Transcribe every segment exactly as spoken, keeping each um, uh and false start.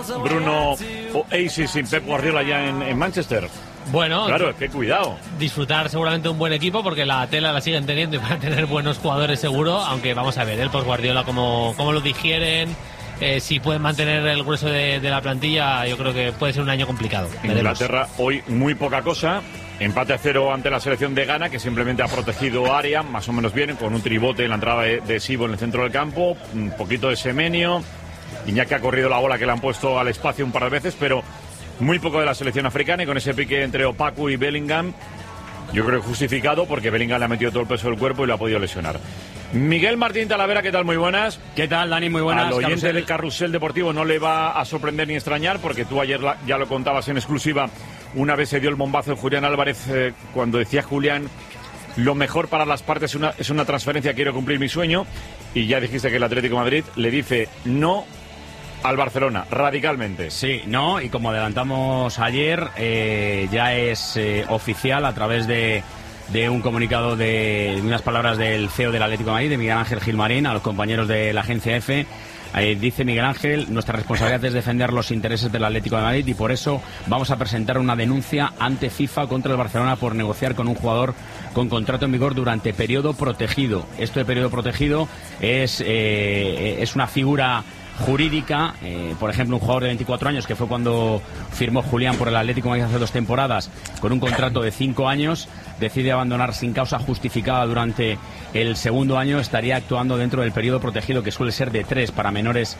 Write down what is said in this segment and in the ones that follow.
Bruno Oasis sin Pep Guardiola ya en, en Manchester? Bueno, claro, es que cuidado. Disfrutar seguramente un buen equipo porque la tela la siguen teniendo y van a tener buenos jugadores seguro, aunque vamos a ver el post Guardiola cómo, cómo lo digieren, eh, si pueden mantener el grueso de, de la plantilla. Yo creo que puede ser un año complicado. En Inglaterra hoy muy poca cosa. Empate a cero ante la selección de Ghana, que simplemente ha protegido área, más o menos bien, con un tribote en la entrada de, de Sibo en el centro del campo, un poquito de Semenyo, Iñaki ha corrido la bola que le han puesto al espacio un par de veces, pero muy poco de la selección africana, y con ese pique entre Opaku y Bellingham, yo creo que justificado, porque Bellingham le ha metido todo el peso del cuerpo y lo ha podido lesionar. Miguel Martín Talavera, ¿qué tal? Muy buenas. ¿Qué tal, Dani? Muy buenas. Al oyente Carrusel. del Carrusel Deportivo no le va a sorprender ni extrañar, porque tú ayer la, ya lo contabas en exclusiva. Una vez se dio el bombazo de Julián Álvarez eh, cuando decía Julián: lo mejor para las partes es una, es una transferencia, quiero cumplir mi sueño. Y ya dijiste que el Atlético de Madrid le dice no al Barcelona, radicalmente. Sí, no, y como adelantamos ayer, eh, ya es eh, oficial a través de, de un comunicado, de, de unas palabras del C E O del Atlético de Madrid, de Miguel Ángel Gilmarín, a los compañeros de la agencia EFE. Eh, dice Miguel Ángel: nuestra responsabilidad es defender los intereses del Atlético de Madrid y por eso vamos a presentar una denuncia ante FIFA contra el Barcelona por negociar con un jugador con contrato en vigor durante periodo protegido. Esto de periodo protegido es, eh, es una figura jurídica. Eh, por ejemplo, un jugador de veinticuatro años, que fue cuando firmó Julián por el Atlético de Madrid hace dos temporadas, con un contrato de cinco años, decide abandonar sin causa justificada durante el segundo año, estaría actuando dentro del periodo protegido, que suele ser de tres para menores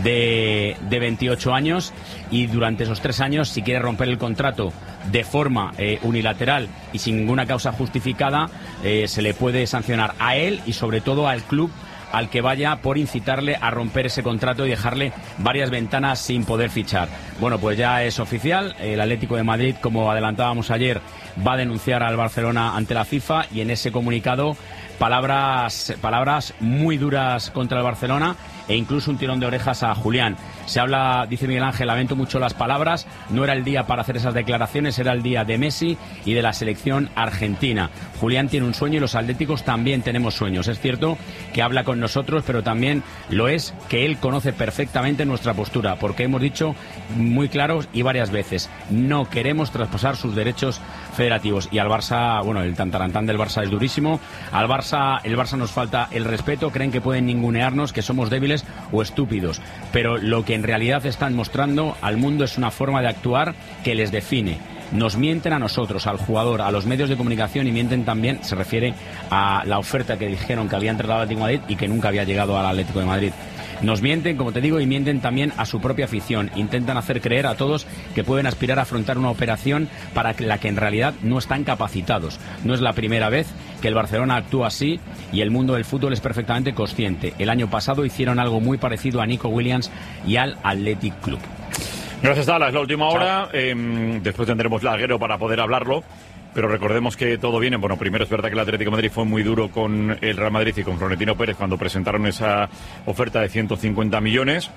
de, de veintiocho años, y durante esos tres años, si quiere romper el contrato de forma eh, unilateral y sin ninguna causa justificada, eh, se le puede sancionar a él y sobre todo al club al que vaya por incitarle a romper ese contrato y dejarle varias ventanas sin poder fichar. Bueno, pues ya es oficial. El Atlético de Madrid, como adelantábamos ayer, va a denunciar al Barcelona ante la FIFA, y en ese comunicado palabras, palabras muy duras contra el Barcelona e incluso un tirón de orejas a Julián. Se habla, dice Miguel Ángel: lamento mucho las palabras, no era el día para hacer esas declaraciones, era el día de Messi y de la selección argentina. Julián tiene un sueño y los atléticos también tenemos sueños. Es cierto que habla con nosotros, pero también lo es que él conoce perfectamente nuestra postura, porque hemos dicho muy claros y varias veces: no queremos traspasar sus derechos federativos. Y al Barça, bueno, el tantarantán del Barça es durísimo. Al Barça, el Barça nos falta el respeto, creen que pueden ningunearnos, que somos débiles o estúpidos, pero lo que en realidad están mostrando al mundo es una forma de actuar que les define. Nos mienten a nosotros, al jugador, a los medios de comunicación, y mienten también, se refiere a la oferta que dijeron que había entregado al Atlético de Madrid y que nunca había llegado al Atlético de Madrid. Nos mienten, como te digo, y mienten también a su propia afición. Intentan hacer creer a todos que pueden aspirar a afrontar una operación para la que en realidad no están capacitados. No es la primera vez que el Barcelona actúa así, y el mundo del fútbol es perfectamente consciente. El año pasado hicieron algo muy parecido a Nico Williams y al Athletic Club. Gracias, Tala. Es la última hora. Eh, después tendremos larguero para poder hablarlo. Pero recordemos que todo viene. Bueno, primero es verdad que el Atlético de Madrid fue muy duro con el Real Madrid y con Florentino Pérez cuando presentaron esa oferta de ciento cincuenta millones.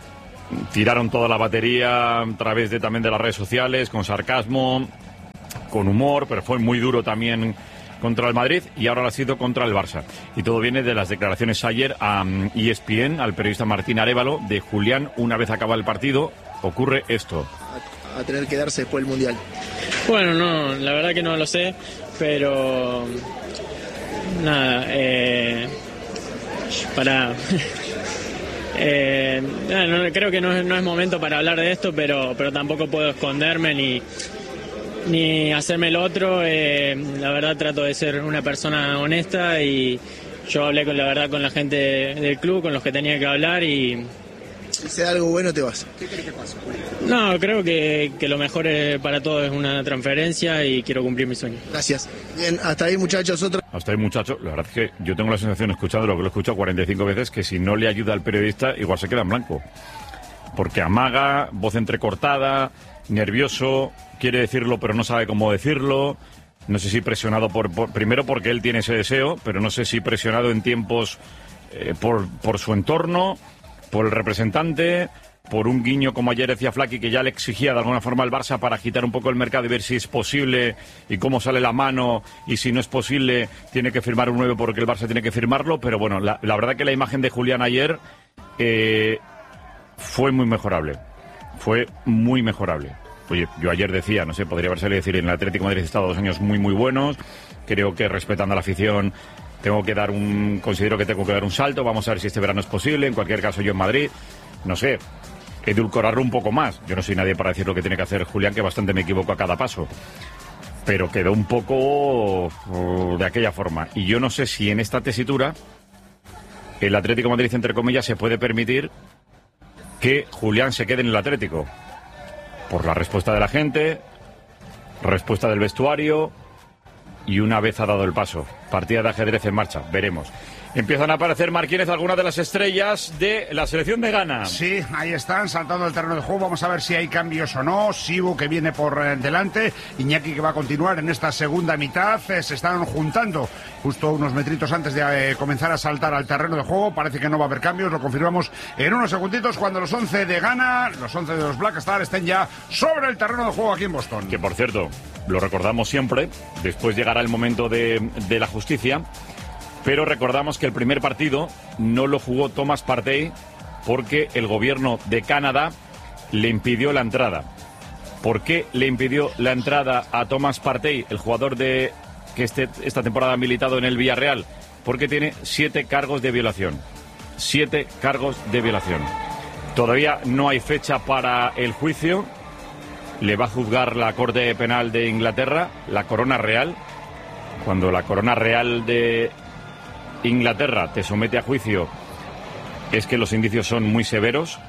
Tiraron toda la batería a través de también de las redes sociales, con sarcasmo, con humor, pero fue muy duro también contra el Madrid, y ahora lo ha sido contra el Barça. Y todo viene de las declaraciones ayer a E S P N, al periodista Martín Arévalo, de Julián. Una vez acaba el partido, ocurre esto. A tener que darse después del Mundial. Bueno, no, la verdad que no lo sé, pero nada, eh, para eh, nada, no, creo que no es, no es momento para hablar de esto, pero pero tampoco puedo esconderme ni ni hacerme el otro. Eh, la verdad trato de ser una persona honesta, y yo hablé con la verdad con la gente del club, con los que tenía que hablar, y si se da algo bueno te vas. ¿Qué crees que pasa? No, creo que, que lo mejor para todos es una transferencia y quiero cumplir mi sueño. Gracias. Bien, hasta ahí, muchachos. Otro... Hasta ahí, muchachos. La verdad es que yo tengo la sensación, escuchando lo que lo he escuchado cuarenta y cinco veces, que si no le ayuda al periodista, igual se queda en blanco. Porque amaga, voz entrecortada, nervioso, quiere decirlo pero no sabe cómo decirlo. No sé si presionado por, por primero porque él tiene ese deseo, pero no sé si presionado en tiempos eh, por, por su entorno, por el representante, por un guiño como ayer decía Flaky, que ya le exigía de alguna forma al Barça para agitar un poco el mercado y ver si es posible y cómo sale la mano, y si no es posible tiene que firmar un nueve porque el Barça tiene que firmarlo. Pero bueno, la, la verdad que la imagen de Julián ayer eh, fue muy mejorable. fue muy mejorable. Oye, yo ayer decía, no sé, podría haberse decir, en el Atlético de Madrid he estado dos años muy, muy buenos. Creo que respetando a la afición tengo que dar un... Considero que tengo que dar un salto. Vamos a ver si este verano es posible. En cualquier caso, yo en Madrid, no sé, edulcorarlo un poco más. Yo no soy nadie para decir lo que tiene que hacer Julián, que bastante me equivoco a cada paso. Pero quedó un poco uh, de aquella forma. Y yo no sé si en esta tesitura el Atlético de Madrid, entre comillas, se puede permitir que Julián se quede en el Atlético. Por la respuesta de la gente, respuesta del vestuario y una vez ha dado el paso. Partida de ajedrez en marcha, veremos. Empiezan a aparecer, Marquínez, algunas de las estrellas de la selección de Ghana. Sí, ahí están, saltando el terreno de juego. Vamos a ver si hay cambios o no. Sibu, que viene por eh, delante. Iñaki, que va a continuar en esta segunda mitad. Eh, se están juntando justo unos metritos antes de eh, comenzar a saltar al terreno de juego. Parece que no va a haber cambios. Lo confirmamos en unos segunditos cuando los once de Ghana, los once de los Black Stars, estén ya sobre el terreno de juego aquí en Boston. Que, por cierto, lo recordamos siempre. Después llegará el momento de, de la justicia. Pero recordamos que el primer partido no lo jugó Thomas Partey porque el gobierno de Canadá le impidió la entrada. ¿Por qué le impidió la entrada a Thomas Partey, el jugador de que este, esta temporada ha militado en el Villarreal? Porque tiene siete cargos de violación. Siete cargos de violación. Todavía no hay fecha para el juicio. Le va a juzgar la Corte Penal de Inglaterra, la Corona Real. Cuando la Corona Real de Inglaterra te somete a juicio, es que los indicios son muy severos.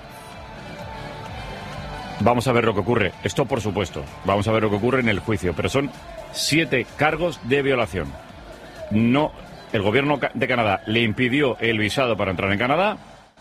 Vamos a ver lo que ocurre. Esto, por supuesto, vamos a ver lo que ocurre en el juicio. Pero son siete cargos de violación. No, el gobierno de Canadá le impidió el visado para entrar en Canadá.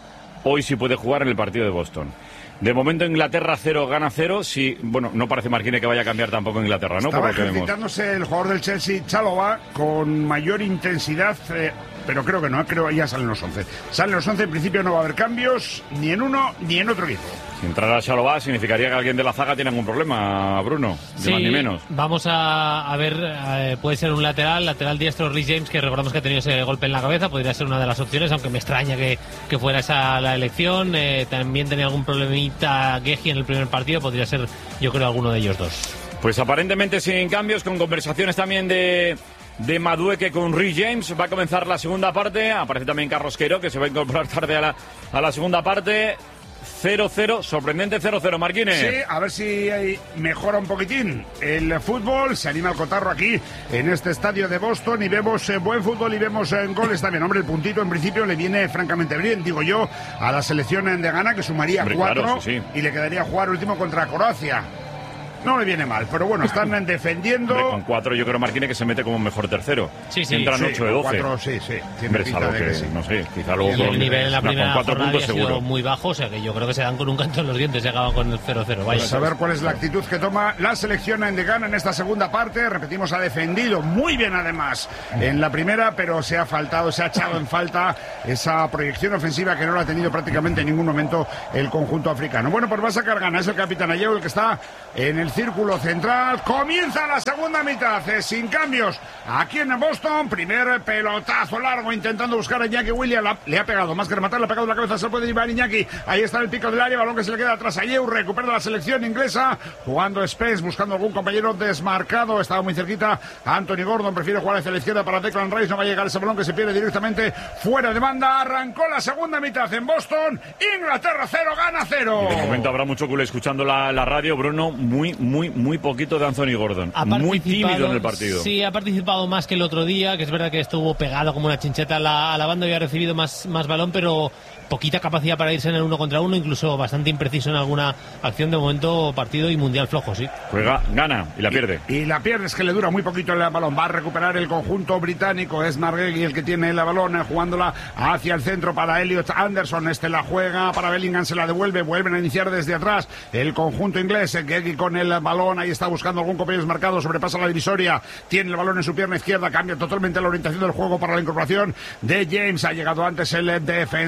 Hoy sí puede jugar en el partido de Boston. De momento Inglaterra cero, Ghana cero. Sí, bueno, no parece, Marquínez, que vaya a cambiar tampoco Inglaterra, ¿no? Estaba Por lo que ejercitándose vemos. el jugador del Chelsea, Chalobah, con mayor intensidad, eh, pero creo que no, creo que ya salen los once. Salen los once, en principio no va a haber cambios, ni en uno ni en otro equipo. Si entrara Chalobah significaría que alguien de la zaga tiene algún problema, Bruno, ni Sí, más ni menos. Vamos a, a ver, eh, puede ser un lateral, lateral diestro Reece James, que recordamos que ha tenido ese golpe en la cabeza, podría ser una de las opciones, aunque me extraña que, que fuera esa la elección. Eh, también tenía algún problemita Geji en el primer partido, podría ser, yo creo, alguno de ellos dos. Pues aparentemente sin cambios, con conversaciones también de, de Madueke con Reece James. Va a comenzar la segunda parte. Aparece también Carlos Queiro, que se va a incorporar tarde a la, a la segunda parte. cero cero, sorprendente cero cero, Marquínez. Sí, a ver si hay, mejora un poquitín el fútbol. Se anima el cotarro aquí en este estadio de Boston y vemos eh, buen fútbol y vemos eh, goles también. Hombre, el puntito en principio le viene francamente bien, digo yo, a la selección de Ghana, que sumaría Hombre, cuatro, claro, sí, sí. Y le quedaría jugar último contra Croacia. No le viene mal, pero bueno, están defendiendo. Hombre, con cuatro yo creo, Marquínez, que se mete como mejor tercero. Sí, sí. Entran sí, ocho de doce. Cuatro, sí, sí. Hombre, es algo que, que sí. no sé, quizá luego con, el nivel en la primera con cuatro jornada puntos ha sido seguro. muy bajo, o sea que yo creo que se dan con un canto en los dientes y acaban con el cero cero. Vamos a ver cuál es la actitud que toma la selección de Ghana en esta segunda parte. Repetimos, ha defendido muy bien además en la primera, pero se ha faltado, se ha echado en falta esa proyección ofensiva que no la ha tenido prácticamente en ningún momento el conjunto africano. Bueno, pues va a sacar Ghana, es el capitán Ayew el que está en el círculo central. Comienza la segunda mitad, eh, sin cambios. Aquí en Boston, primer pelotazo largo intentando buscar a Iñaki Williams. La, le ha pegado, más que rematar, le ha pegado en la cabeza, se puede llevar Iñaki. Ahí está el pico del área, balón que se le queda atrás a Ayew, recupera la selección inglesa, jugando Spence, buscando algún compañero desmarcado. Estaba muy cerquita Anthony Gordon, prefiere jugar hacia la izquierda para Declan Rice, no va a llegar ese balón que se pierde directamente fuera de banda. Arrancó la segunda mitad en Boston, Inglaterra cero, Ghana cero. De momento habrá mucho culé escuchando la, la radio, Bruno, muy, muy, muy poquito de Anthony Gordon, muy tímido en el partido. Sí, ha participado más que el otro día, que es verdad que estuvo pegado como una chincheta a la, a la banda y ha recibido más, más balón, pero poquita capacidad para irse en el uno contra uno, incluso bastante impreciso en alguna acción. De momento, partido y mundial flojo, sí. Juega, gana y la pierde. Y, y la pierde, es que le dura muy poquito el balón. Va a recuperar el conjunto británico, es Marguerite el que tiene el balón, jugándola hacia el centro para Elliot Anderson. Este la juega para Bellingham, se la devuelve, vuelven a iniciar desde atrás el conjunto inglés. Gegui con el balón, ahí está buscando algún compañero desmarcado, sobrepasa la divisoria, tiene el balón en su pierna izquierda, cambia totalmente la orientación del juego para la incorporación de James. Ha llegado antes el defensor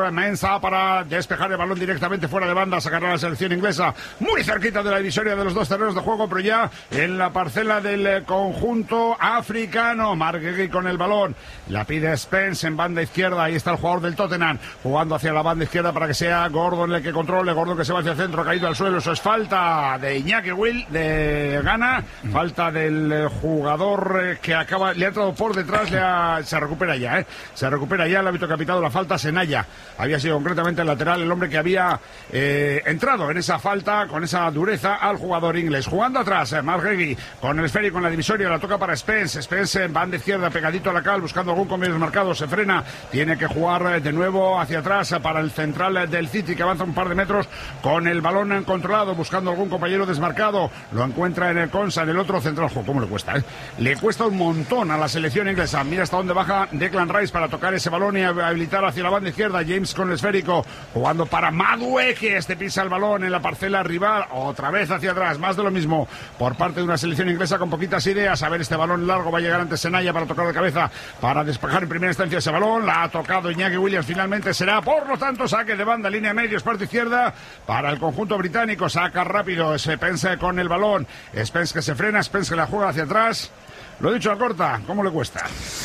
Mensah para despejar el balón directamente fuera de banda, sacará la selección inglesa muy cerquita de la divisoria de los dos terrenos de juego, pero ya en la parcela del conjunto africano. Marguerite con el balón, la pide Spence en banda izquierda, ahí está el jugador del Tottenham jugando hacia la banda izquierda para que sea Gordon el que controle, Gordon que se va hacia el centro, caído al suelo, eso es falta de Iñaki Will de Ghana, falta del jugador que acaba, le ha entrado por detrás, le ha, se recupera ya, ¿eh? se recupera ya el hábito que ha pitado la falta. Senaya había sido concretamente el lateral, el hombre que había eh, entrado en esa falta con esa dureza al jugador inglés. Jugando atrás, eh, Marguerite con el esférico en la divisoria, la toca para Spence, Spence en banda izquierda pegadito a la cal, buscando algún comienzo marcado, se frena, tiene que jugar eh, de nuevo hacia atrás eh, para el central eh, del City, que avanza un par de metros con el balón controlado, buscando algún compañero desmarcado, lo encuentra en el Consa, en el otro central. Jo, ¿cómo le cuesta? Eh? Le cuesta un montón a la selección inglesa. Mira hasta dónde baja Declan Rice para tocar ese balón y habilitar hacia la banda izquierda. James con el esférico, jugando para Madueke, que este pisa el balón en la parcela rival, otra vez hacia atrás, más de lo mismo por parte de una selección inglesa con poquitas ideas. A ver, este balón largo va a llegar antes Senaya para tocar de cabeza, para despejar en primera instancia ese balón. La ha tocado Iñaki Williams, finalmente será, por lo tanto, saque de banda, línea medios, parte izquierda para el conjunto británico. Saca rápido Spence con el balón, Spence que se frena, Spence que la juega hacia atrás. Lo he dicho a corta, ¿cómo le cuesta?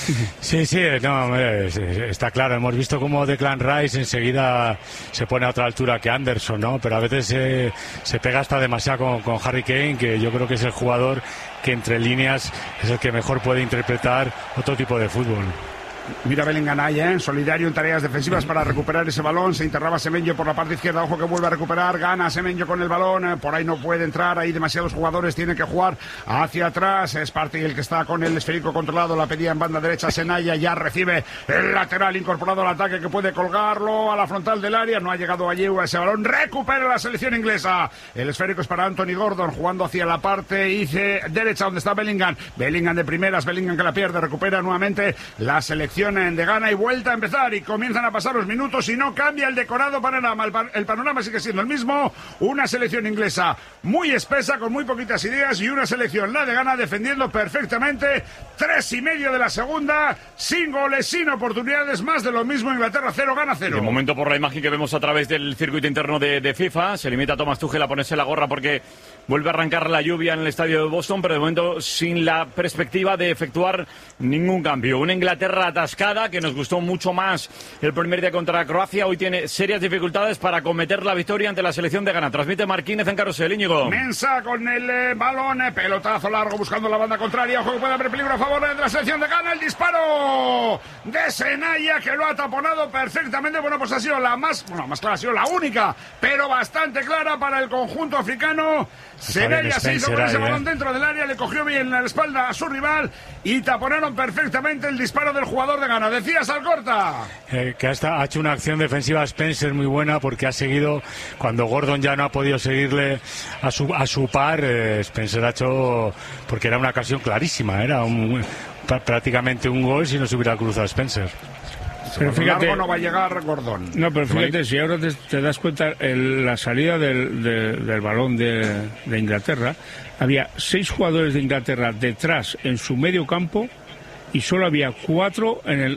Sí, sí, no, está claro. Hemos visto cómo Declan Rice enseguida se pone a otra altura que Anderson, ¿no? Pero a veces eh, se pega hasta demasiado con, con Harry Kane, que yo creo que es el jugador que entre líneas es el que mejor puede interpretar otro tipo de fútbol. Mira Bellingham ahí, ¿eh? solidario en tareas defensivas para recuperar ese balón. Se interraba Semenyo por la parte izquierda. Ojo que vuelve a recuperar. Gana Semenyo con el balón. Eh, por ahí no puede entrar. Hay demasiados jugadores. Tiene que jugar hacia atrás. Es Partey el que está con el esférico controlado. La pedía en banda derecha Senaya. Ya recibe el lateral incorporado al ataque que puede colgarlo a la frontal del área. No ha llegado allí ese balón. Recupera la selección inglesa. El esférico es para Anthony Gordon, jugando hacia la parte hice derecha donde está Bellingham. Bellingham de primeras. Bellingham que la pierde. Recupera nuevamente la selección de Ghana y vuelta a empezar y comienzan a pasar los minutos y no cambia el decorado panorama. El, pan el panorama sigue siendo el mismo. Una selección inglesa muy espesa, con muy poquitas ideas, y una selección, la de Ghana, defendiendo perfectamente. Tres y medio de la segunda, sin goles, sin oportunidades, más de lo mismo. Inglaterra cero, Ghana cero. De momento, por la imagen que vemos a través del circuito interno de, de FIFA, se limita a Thomas Tuchel a ponerse la gorra porque vuelve a arrancar la lluvia en el estadio de Boston, pero de momento sin la perspectiva de efectuar ningún cambio. Una Inglaterra atascada que nos gustó mucho más el primer día contra Croacia. Hoy tiene serias dificultades para cometer la victoria ante la selección de Ghana. Transmite Marquínez en Carrusel. Íñigo. Mensah con el eh, balón, eh, pelotazo largo buscando la banda contraria. Ojo que puede haber peligro a favor de la selección de Ghana. El disparo de Senaya, que lo ha taponado perfectamente. Bueno, pues ha sido la más, bueno, más clara, ha sido la única, pero bastante clara para el conjunto africano. Senaya se hizo con ese balón eh. dentro del área, le cogió bien la espalda a su rival y taponaron perfectamente el disparo del jugador de Ghana. Decías, Alcorta. Eh, que hasta ha hecho una acción defensiva a Spencer muy buena, porque ha seguido cuando Gordon ya no ha podido seguirle a su, a su par. eh, Spencer ha hecho, porque era una ocasión clarísima, era un, prácticamente un gol si no se hubiera cruzado Spencer. Pero fíjate, no va a llegar Gordon. No, pero fíjate, si ahora te, te das cuenta, el, la salida del, de, del balón de, de Inglaterra, había seis jugadores de Inglaterra detrás en su medio campo y solo había cuatro en el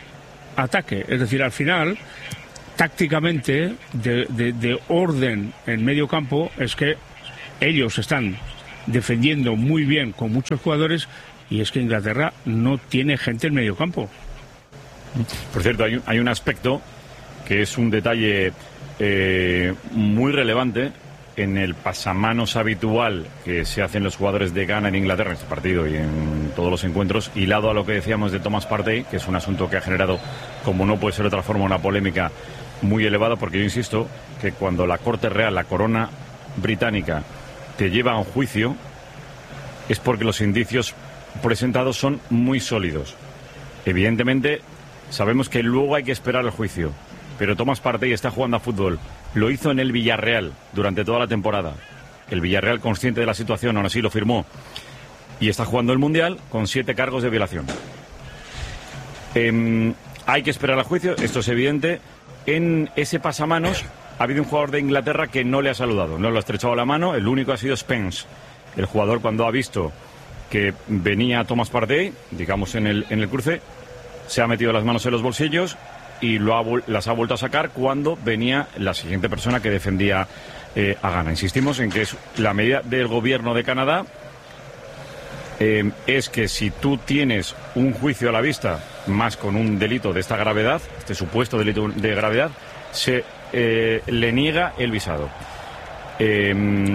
ataque. Es decir, al final, tácticamente, de, de, de orden en medio campo, es que ellos están defendiendo muy bien con muchos jugadores y es que Inglaterra no tiene gente en medio campo. Por cierto, hay un, hay un aspecto que es un detalle eh, muy relevante en el pasamanos habitual que se hacen los jugadores de Ghana en Inglaterra en este partido y en todos los encuentros, hilado a lo que decíamos de Thomas Partey, que es un asunto que ha generado, como no puede ser de otra forma, una polémica muy elevada, porque yo insisto que cuando la Corte Real, la corona británica, te lleva a un juicio, es porque los indicios presentados son muy sólidos. Evidentemente, sabemos que luego hay que esperar el juicio, pero Thomas Partey está jugando a fútbol. Lo hizo en el Villarreal durante toda la temporada. El Villarreal, consciente de la situación, aún así lo firmó. Y está jugando el Mundial con siete cargos de violación. Eh, hay que esperar al juicio, esto es evidente. En ese pasamanos ha habido un jugador de Inglaterra que no le ha saludado, no le ha estrechado la mano. El único ha sido Spence. El jugador, cuando ha visto que venía Thomas Partey, digamos en el, en el cruce, se ha metido las manos en los bolsillos y lo ha, las ha vuelto a sacar cuando venía la siguiente persona que defendía eh, a Ghana. Insistimos en que es la medida del gobierno de Canadá, eh, es que si tú tienes un juicio a la vista, más con un delito de esta gravedad, este supuesto delito de gravedad, se eh, le niega el visado. Eh,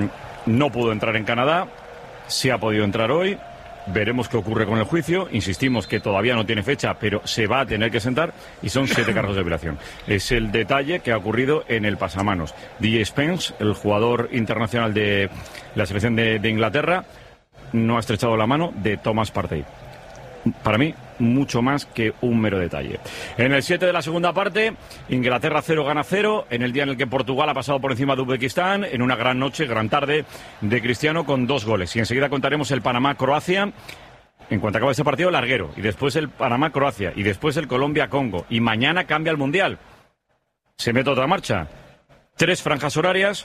no pudo entrar en Canadá, se ha podido entrar hoy. Veremos qué ocurre con el juicio. Insistimos que todavía no tiene fecha, pero se va a tener que sentar y son siete cargos de violación. Es el detalle que ha ocurrido en el pasamanos. D J Spence, el jugador internacional de la selección de, de Inglaterra, no ha estrechado la mano de Thomas Partey. Para mí, mucho más que un mero detalle. En el siete de la segunda parte, Inglaterra cero, Ghana cero, en el día en el que Portugal ha pasado por encima de Uzbekistán, en una gran noche, gran tarde de Cristiano con dos goles. Y enseguida contaremos el Panamá-Croacia, en cuanto acabe ese partido, larguero. Y después el Panamá-Croacia, y después el Colombia-Congo. Y mañana cambia el Mundial. Se mete otra marcha. Tres franjas horarias.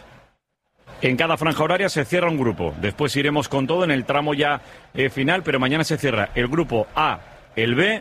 En cada franja horaria se cierra un grupo. Después iremos con todo en el tramo ya eh, final, pero mañana se cierra el grupo A, el B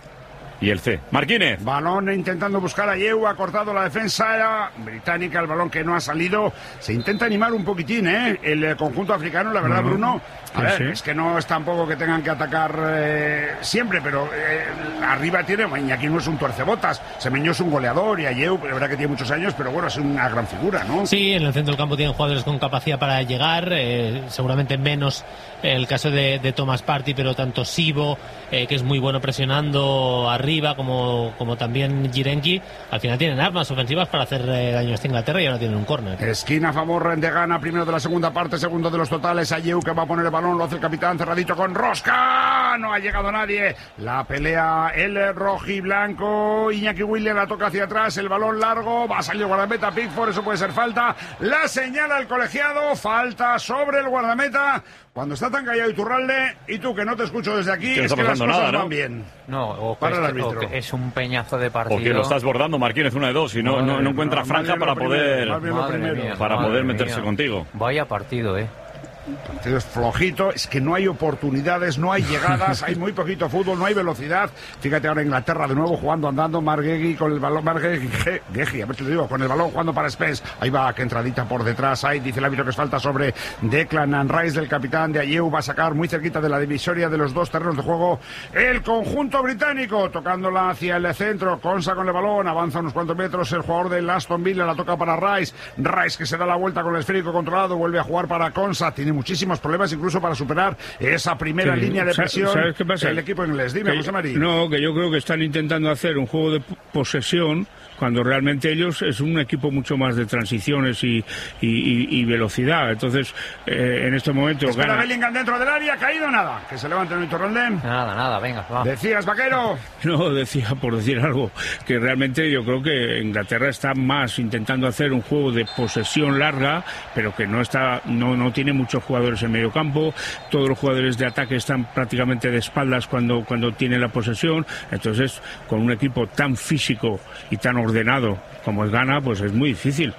y el C. Marquínez. Balón intentando buscar a Yeu, ha cortado la defensa británica, el balón que no ha salido. Se intenta animar un poquitín, ¿eh? El conjunto africano, la verdad, Bruno. A ver, sí. Es que no es tampoco que tengan que atacar eh, siempre, pero eh, arriba tiene, Iñaki no es un tuercebotas, Semenyo es un goleador y a Yeu, la verdad que tiene muchos años, pero bueno, es una gran figura, ¿no? Sí, en el centro del campo tienen jugadores con capacidad para llegar, eh, seguramente menos el caso de, de Thomas Partey, pero tanto Sibo, eh, que es muy bueno presionando arriba, como, como también Jirenki, al final tienen armas ofensivas para hacer eh, daño a esta Inglaterra y ahora tienen un córner. Esquina a favor de Ghana, primero de la segunda parte, segundo de los totales, a Yeu que va a poner el balón, lo hace el capitán, cerradito con Rosca, no ha llegado nadie, la pelea el rojiblanco, Iñaki Williams la toca hacia atrás, el balón largo, va a salir el guardameta Pickford, eso puede ser falta, la señala el colegiado, falta sobre el guardameta. Cuando está tan callado Iturralde, y tú que no te escucho desde aquí, que no es que las cosas nada, ¿no? van bien. No, o que, para el es, árbitro. o que es un peñazo de partido. O que lo estás bordando, Marquínez, una de dos, y no, no, no encuentra no, franja para poder, primero, para poder meterse mía. contigo. Vaya partido, eh. Es flojito, es que no hay oportunidades, no hay llegadas, hay muy poquito fútbol, no hay velocidad. Fíjate ahora Inglaterra de nuevo jugando, andando, Marguegui con el balón, Marguegui, a ver te lo digo, con el balón jugando para Spence. Ahí va, que entradita por detrás, ahí dice el árbitro que es falta sobre Declan Rice del capitán de Ayew, va a sacar muy cerquita de la divisoria de los dos terrenos de juego el conjunto británico, tocándola hacia el centro, Konsa con el balón, avanza unos cuantos metros, el jugador de Aston Villa la toca para Rice, Rice que se da la vuelta con el esférico controlado, vuelve a jugar para Konsa, tiene muchísimos problemas incluso para superar esa primera sí, línea de presión. ¿Sabes qué pasa? El equipo inglés. Dime, que, José María. No, que yo creo que están intentando hacer un juego de posesión cuando realmente ellos es un equipo mucho más de transiciones y, y, y, y velocidad. Entonces, eh, en este momento... Espera gana. Bellingham dentro del área, caído nada. Que se levante el Torralde. Nada, nada, venga, va. Decías, Vaquero. No, decía por decir algo, que realmente yo creo que Inglaterra está más intentando hacer un juego de posesión larga, pero que no está, no, no tiene muchos jugadores en medio campo, todos los jugadores de ataque están prácticamente de espaldas cuando, cuando tienen la posesión, entonces con un equipo tan físico y tan ordenado como es Ghana, pues es muy difícil.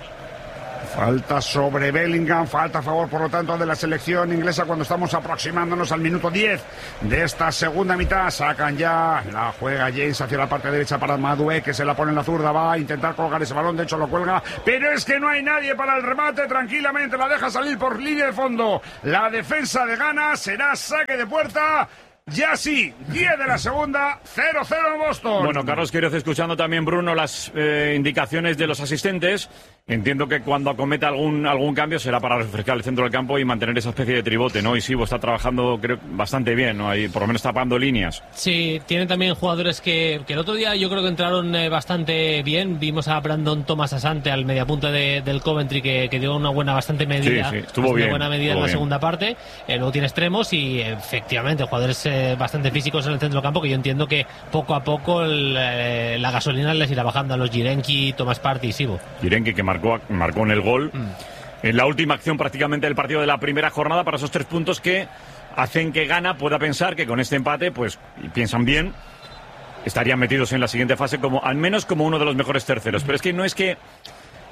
Falta sobre Bellingham, falta a favor por lo tanto de la selección inglesa cuando estamos aproximándonos al minuto diez de esta segunda mitad. Sacan ya, la juega James hacia la parte derecha para Madué, que se la pone en la zurda, va a intentar colgar ese balón, de hecho lo cuelga, pero es que no hay nadie para el remate, tranquilamente la deja salir por línea de fondo. La defensa de Ghana, será saque de puerta. Ya sí, diez de la segunda, cero cero en Boston. Bueno, Carlos Queiroz escuchando también, Bruno, las eh, indicaciones de los asistentes. Entiendo que cuando acometa algún algún cambio será para refrescar el centro del campo y mantener esa especie de tribote, ¿no? Y Sibo está trabajando creo, bastante bien, ¿no? Ahí por lo menos tapando líneas. Sí, tienen también jugadores que, que el otro día yo creo que entraron eh, bastante bien. Vimos a Brandon Thomas Asante, al mediapunta de, del Coventry, que, que dio una buena, bastante medida. Sí, sí, estuvo bien. buena medida en la bien. segunda parte. Eh, luego tiene extremos y efectivamente jugadores eh, bastante físicos en el centro del campo, que yo entiendo que poco a poco el, eh, la gasolina les irá bajando a los Jirenki, Thomas Partey y Sibo. Jirenki que marcó, marcó en el gol mm. en la última acción prácticamente del partido de la primera jornada para esos tres puntos que hacen que Ghana pueda pensar que con este empate, pues, y piensan bien, estarían metidos en la siguiente fase como al menos como uno de los mejores terceros. Pero es que no es que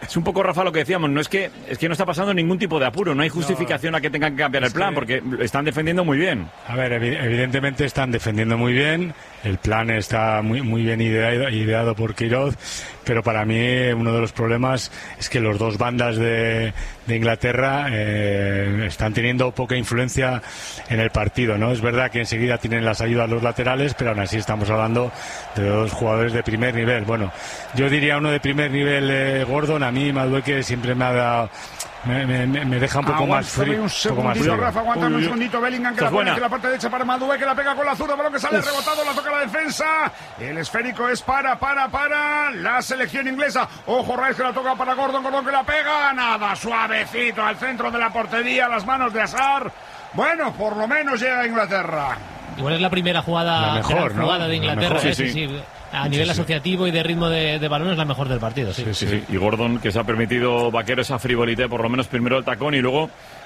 Es un poco, Rafa, lo que decíamos, no es que es que no está pasando ningún tipo de apuro, no hay justificación no, a que tengan que cambiar el plan, que... porque están defendiendo muy bien. A ver, evidentemente están defendiendo muy bien, el plan está muy muy bien ideado, ideado por Queiroz, pero para mí uno de los problemas es que los dos bandas de, de Inglaterra eh, están teniendo poca influencia en el partido, ¿no? Es verdad que enseguida tienen las ayudas los laterales, pero aún así estamos hablando de dos jugadores de primer nivel. Bueno, yo diría uno de primer nivel, eh, Gordon. A mí Madueke siempre me ha dado, me, me, me deja un poco Aguántame más frío. un segundito, Rafa, aguántame un segundito. Bellingham que la pone hacia la parte derecha para Madueke, la pega con la zurda, balón que sale Uf. rebotado, la toca la defensa. El esférico es para, para, para la selección inglesa. Ojo, Rice que la toca para Gordon, Gordon que la pega. Nada, suavecito al centro de la portería, las manos de Hazard. Bueno, por lo menos llega a Inglaterra. Igual es la primera jugada, la mejor, ¿no? jugada de Inglaterra. Mejor, ¿eh? sí, sí, sí. sí. A nivel sí, asociativo sí. y de ritmo de, de balón es la mejor del partido, sí. Sí, sí, sí. Y Gordon, que se ha permitido, Vaquero, esa frivolité, por lo menos primero el tacón y luego...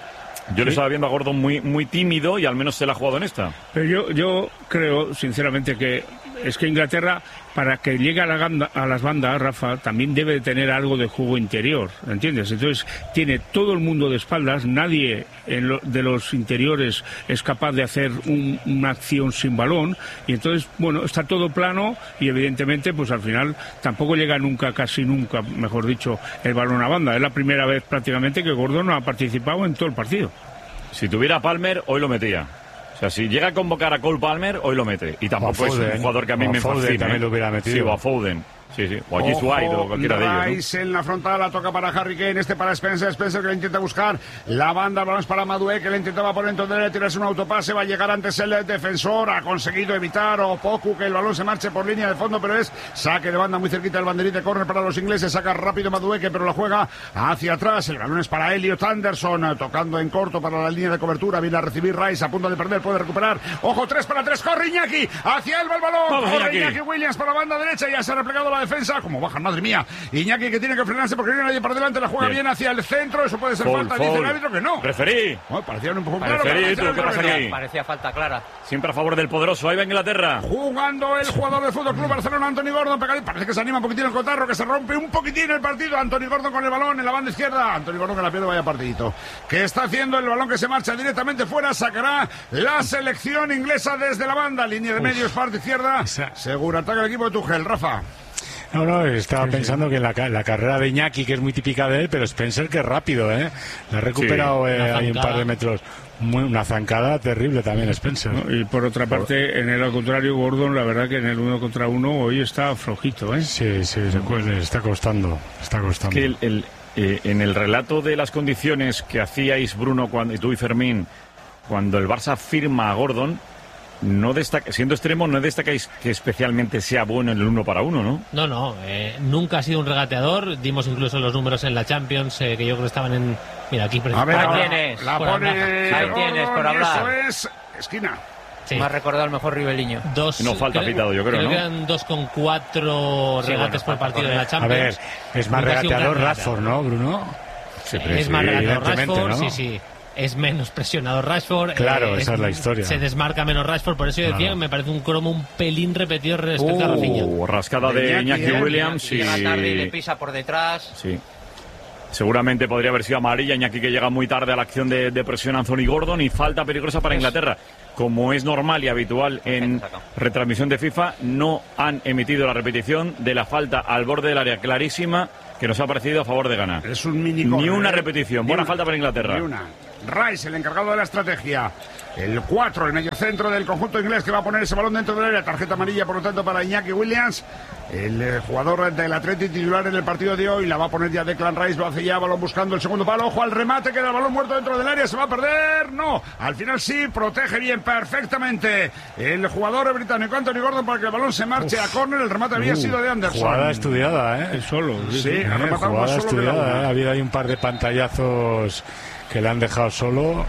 Yo le estaba viendo a Gordon muy muy tímido y al menos se la ha jugado en esta. Pero yo, yo creo, sinceramente, que es que Inglaterra, para que llegue a, la ganda, a las bandas, Rafa, también debe de tener algo de juego interior, ¿entiendes? Entonces, tiene todo el mundo de espaldas, nadie en lo, de los interiores es capaz de hacer un, una acción sin balón, y entonces, bueno, está todo plano y evidentemente, pues al final tampoco llega nunca, casi nunca, mejor dicho, el balón a banda. Es la primera vez prácticamente que Gordon no ha participado en todo el partido. Si tuviera Palmer, hoy lo metía. O sea, si llega a convocar a Cole Palmer, hoy lo mete. Y tampoco es un jugador que a mí me fascina. También lo hubiera metido. Sí, o a Foden. Sí, sí. O a Gibbs White o cualquiera de ellos, ¿no? Rice en la frontal, la toca para Harry Kane, este para Spencer, Spencer que le intenta buscar la banda, el balón es para Madueke, que le intentaba poner en torno de tirarse un autopase, va a llegar antes el defensor, ha conseguido evitar o Poku que el balón se marche por línea de fondo, pero es saque de banda muy cerquita del banderín de córner para los ingleses, saca rápido Madueke, pero la juega hacia atrás, el balón es para Elliot Anderson, tocando en corto para la línea de cobertura, viene a recibir Rice, a punto de perder, puede recuperar, ojo, tres para tres, corre Iñaki, hacia él va el balón, Vamos, corre Iñaki. Iñaki Williams para la banda derecha, ya se ha replegado la defensa, como baja madre mía, Iñaki que tiene que frenarse porque no hay nadie para delante, la juega bien, bien hacia el centro, eso puede ser foul, falta, foul. dice el árbitro que no. Referí. Oh, parecía un poco claro. Referí, ¿tú qué pasa aquí? Parecía falta clara. Siempre a favor del poderoso, ahí va Inglaterra. Jugando el jugador del Fútbol Club Barcelona, Anthony Gordon, pegadito, parece que se anima un poquitín el cotarro, que se rompe un poquitín el partido, Anthony Gordon con el balón en la banda izquierda, Anthony Gordon que la pierde, vaya partidito. Que está haciendo el balón que se marcha directamente fuera, sacará la selección inglesa desde la banda, línea de medios, parte izquierda, seguro ataca el equipo de Tuchel, Rafa. No, no, estaba sí, pensando sí. que en la, la carrera de Iñaki, que es muy típica de él, pero Spencer que es rápido, ¿eh? La ha recuperado sí, eh, ahí un par de metros. Muy, una zancada terrible también Spencer. No, y por otra parte, en el al contrario, Gordon, la verdad que en el uno contra uno hoy está flojito, ¿eh? Sí, sí, se, está costando, está costando. Es que el, el, eh, en el relato de las condiciones que hacíais, Bruno, cuando, y tú y Fermín, cuando el Barça firma a Gordon, no destaca, siendo extremo, no destacáis que especialmente sea bueno en el uno para uno, ¿no? No, no, eh, nunca ha sido un regateador. Dimos incluso los números en la Champions, eh, que yo creo que estaban en... Mira, aquí... A ver, ahí tienes. La pone... Ahí tienes, por hablar. Eso es esquina. Sí. Me ha recordado el mejor Ribeliño. Dos, no falta creo, pitado, yo creo, creo ¿no? que eran dos con cuatro sí, regates bueno, por partido en la Champions. A ver, es más regateador Rashford, ¿no, Bruno? Sí, es más regateador Rashford, ¿no? sí, sí. Es menos presionado Rashford. Claro, eh, esa es, es la historia. Se desmarca menos Rashford, por eso yo decía, claro. Me parece un cromo un pelín repetido respecto uh, a Rafinha. Rascada de, de Iñaki, Iñaki Williams. Y llega tarde y le pisa por detrás. Sí. Seguramente podría haber sido amarilla. Iñaki que llega muy tarde a la acción de, de presión a Anthony Gordon y falta peligrosa para Inglaterra. Como es normal y habitual en retransmisión de FIFA, no han emitido la repetición de la falta al borde del área clarísima que nos ha parecido a favor de Ghana. Es un mini Ni una repetición. Buena una, falta para Inglaterra. Ni una. Rice, el encargado de la estrategia. El cuatro, el medio centro del conjunto inglés que va a poner ese balón dentro del área. Tarjeta amarilla, por lo tanto, para Iñaki Williams. El eh, jugador del Atleti titular en el partido de hoy. La va a poner ya Declan Rice. Lo hace ya, balón buscando el segundo palo. Ojo al remate, queda el balón muerto dentro del área. Se va a perder. No, al final sí, protege bien, perfectamente. El jugador británico Anthony Gordon para que el balón se marche Uf. a córner. El remate había uh, sido de Anderson. Jugada estudiada, ¿eh? El solo. Sí, sí eh, jugada estudiada, ¿eh? Ha habido ahí un par de pantallazos que le han dejado solo.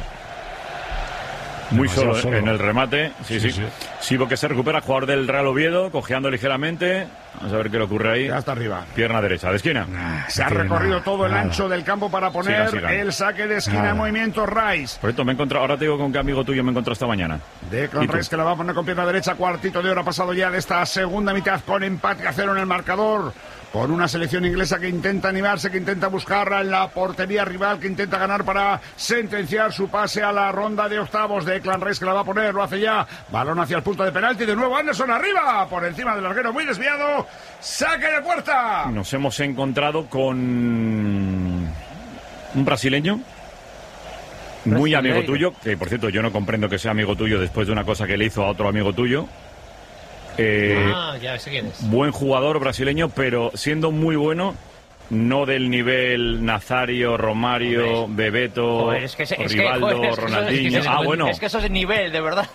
Muy solo, solo en el remate. Sí, sí. sí. sí. Sibo que se recupera, jugador del Real Oviedo, cojeando ligeramente. Vamos a ver qué le ocurre ahí. Ya está arriba. Pierna derecha, de esquina. Nah, se ha recorrido nada, todo el nada. ancho del campo para poner sigan, sigan. el saque de esquina en movimiento Rice. Por esto me he encontrado, ahora te digo con qué amigo tuyo me he encontrado esta mañana. Declan Rice que la va a poner con pierna derecha, cuartito de hora pasado ya de esta segunda mitad con empate a cero en el marcador. con una selección inglesa que intenta animarse, que intenta buscar en la portería rival, que intenta ganar para sentenciar su pase a la ronda de octavos. de Declan Rice, que la va a poner, lo hace ya, balón hacia el punto de penalti, de nuevo Anderson arriba, por encima del larguero, muy desviado, saque de puerta. Nos hemos encontrado con un brasileño muy amigo tuyo, que por cierto yo no comprendo que sea amigo tuyo después de una cosa que le hizo a otro amigo tuyo. Eh, ah, ya sé quién es. Buen jugador brasileño, pero siendo muy bueno, no del nivel Nazario, Romario, joder. Bebeto, joder, es que, es Rivaldo, que, joder, es que Ronaldinho. Es que, ah, bueno. Es que eso es nivel, de verdad.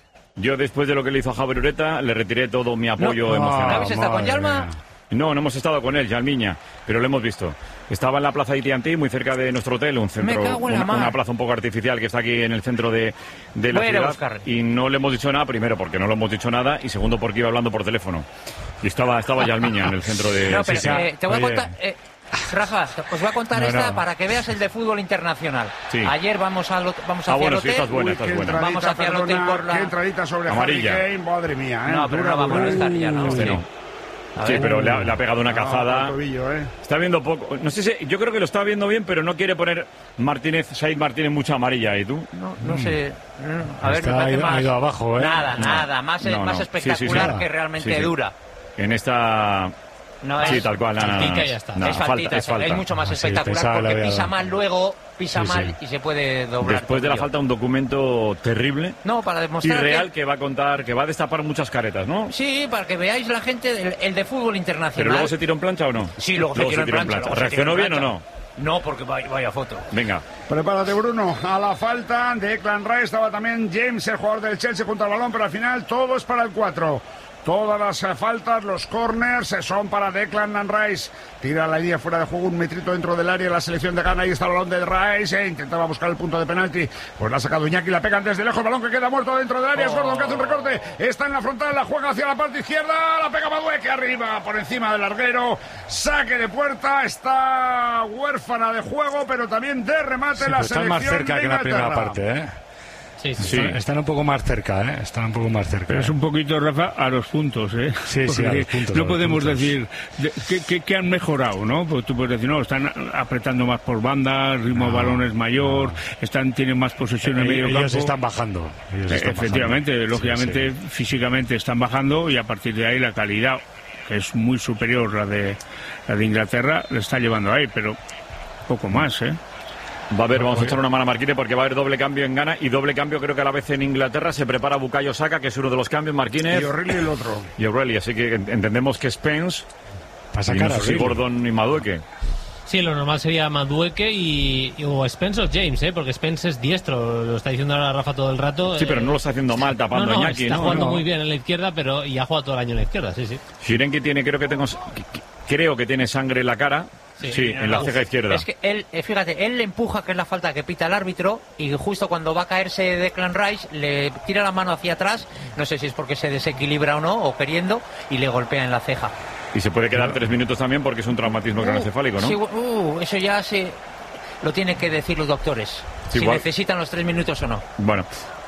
Yo después de lo que le hizo a Javier Ureta, le retiré todo mi apoyo no, emocional. ¿No habéis estado con Yalma? No, no hemos estado con él, Yalmiña, pero lo hemos visto. Estaba en la plaza de Itiantí, muy cerca de nuestro hotel, un centro, una, una plaza un poco artificial que está aquí en el centro de, de la ciudad. Y no le hemos dicho nada, primero porque no le hemos dicho nada y segundo porque iba hablando por teléfono. Y estaba, estaba Yalmiña en el centro de... No, pero sí, eh, te voy Oye. a contar... Eh, Rafa, os voy a contar no, esta no. para que veas el de fútbol internacional. Sí. Ayer vamos al vamos hacia ah, bueno, el hotel. Sí, estás buena, estás buena. Vamos hacia el hotel por la... Qué entradita sobre amarilla. Harry Kane, madre mía. ¿eh? No, pero no vamos a estar ya, ¿no? Este no. Sí, ver, pero le ha, le ha pegado una no, cazada. Tobillo, ¿eh? Está viendo poco. No sé si, yo creo que lo está viendo bien, pero no quiere poner Martínez, Said Martínez mucha amarilla. ¿Y tú? No, no sé. A ver, está me parece ido, más. Ido abajo, ¿eh? Nada, nada. Más, no, más no. espectacular sí, sí, sí. que realmente sí, sí. dura. En esta. No es, sí, tal cual, no, no, no, no. Ya está. No, es, faltita, es, falta. es mucho más espectacular sí, porque pisa mal luego, pisa sí, sí. mal y se puede doblar. Después de la falta, un documento terrible. No, para demostrar. Y real que... que va a contar, que va a destapar muchas caretas, ¿no? Sí, para que veáis la gente, el, el de fútbol internacional. ¿Pero luego se tiró en plancha o no? Sí, luego, luego se, tiró se tiró en plancha. plancha. ¿Reaccionó bien o no? No, porque vaya, vaya foto. Venga. Prepárate, Bruno. A la falta de Declan Rice estaba también James, el jugador del Chelsea, junto al balón, pero al final todo es para el cuatro. Todas las faltas, los corners son para Declan Rice. Tira la línea fuera de juego, un metrito dentro del área. La selección de Ghana, ahí está el balón de Rice. Eh, intentaba buscar el punto de penalti. Pues la ha sacado Iñaki, la pegan desde lejos. Balón que queda muerto dentro del área. Oh. Es Gordon que hace un recorte. Está en la frontal, la juega hacia la parte izquierda. La pega Madueque arriba, por encima del larguero. Saque de puerta. Está huérfana de juego, pero también de remate sí, la selección. Está más cerca que en la primera parte, ¿eh? Sí, sí, sí. Están, están un poco más cerca, ¿eh? Están un poco más cerca. Pero es un poquito, Rafa, a los puntos, ¿eh? Sí, sí, a los puntos. No podemos puntos. decir de, que, que, que han mejorado, ¿no? Porque tú puedes decir, no, están apretando más por banda, el ritmo no, de balón es mayor, no. están, tienen más posesión eh, en medio ellos campo. Están bajando. Ellos están Efectivamente, bajando. lógicamente, sí, sí. físicamente están bajando y a partir de ahí la calidad, que es muy superior la de, la de Inglaterra, le está llevando ahí, pero poco más, ¿eh? Va a haber, vamos a echar una mano a Marquínez porque va a haber doble cambio en Ghana y doble cambio creo que a la vez en Inglaterra. Se prepara Bukayo Saka, que es uno de los cambios, Marquínez. Y O'Reilly el otro. Y O'Reilly, así que entendemos que Spence pasa y cara, no sé si Gordon y Madueque. Sí, lo normal sería Madueque y, y o Spence o James, ¿eh? Porque Spence es diestro, lo está diciendo ahora Rafa todo el rato. Sí, pero no lo está haciendo mal tapando no, no, a Iñaki, está ¿no? jugando no. muy bien en la izquierda, pero y ha jugado todo el año en la izquierda, sí, sí. Shirenki tiene, creo que tengo, creo que tiene sangre en la cara. Sí, sí no, en la no, ceja izquierda. Es que él, fíjate, él le empuja, que es la falta que pita el árbitro, y justo cuando va a caerse Declan Rice, le tira la mano hacia atrás, no sé si es porque se desequilibra o no, o queriendo, y le golpea en la ceja. Y se puede quedar tres minutos también porque es un traumatismo uh, craneoencefálico, ¿no? Sí, uh, eso ya se lo tienen que decir los doctores, sí, si igual. necesitan los tres minutos o no. Bueno.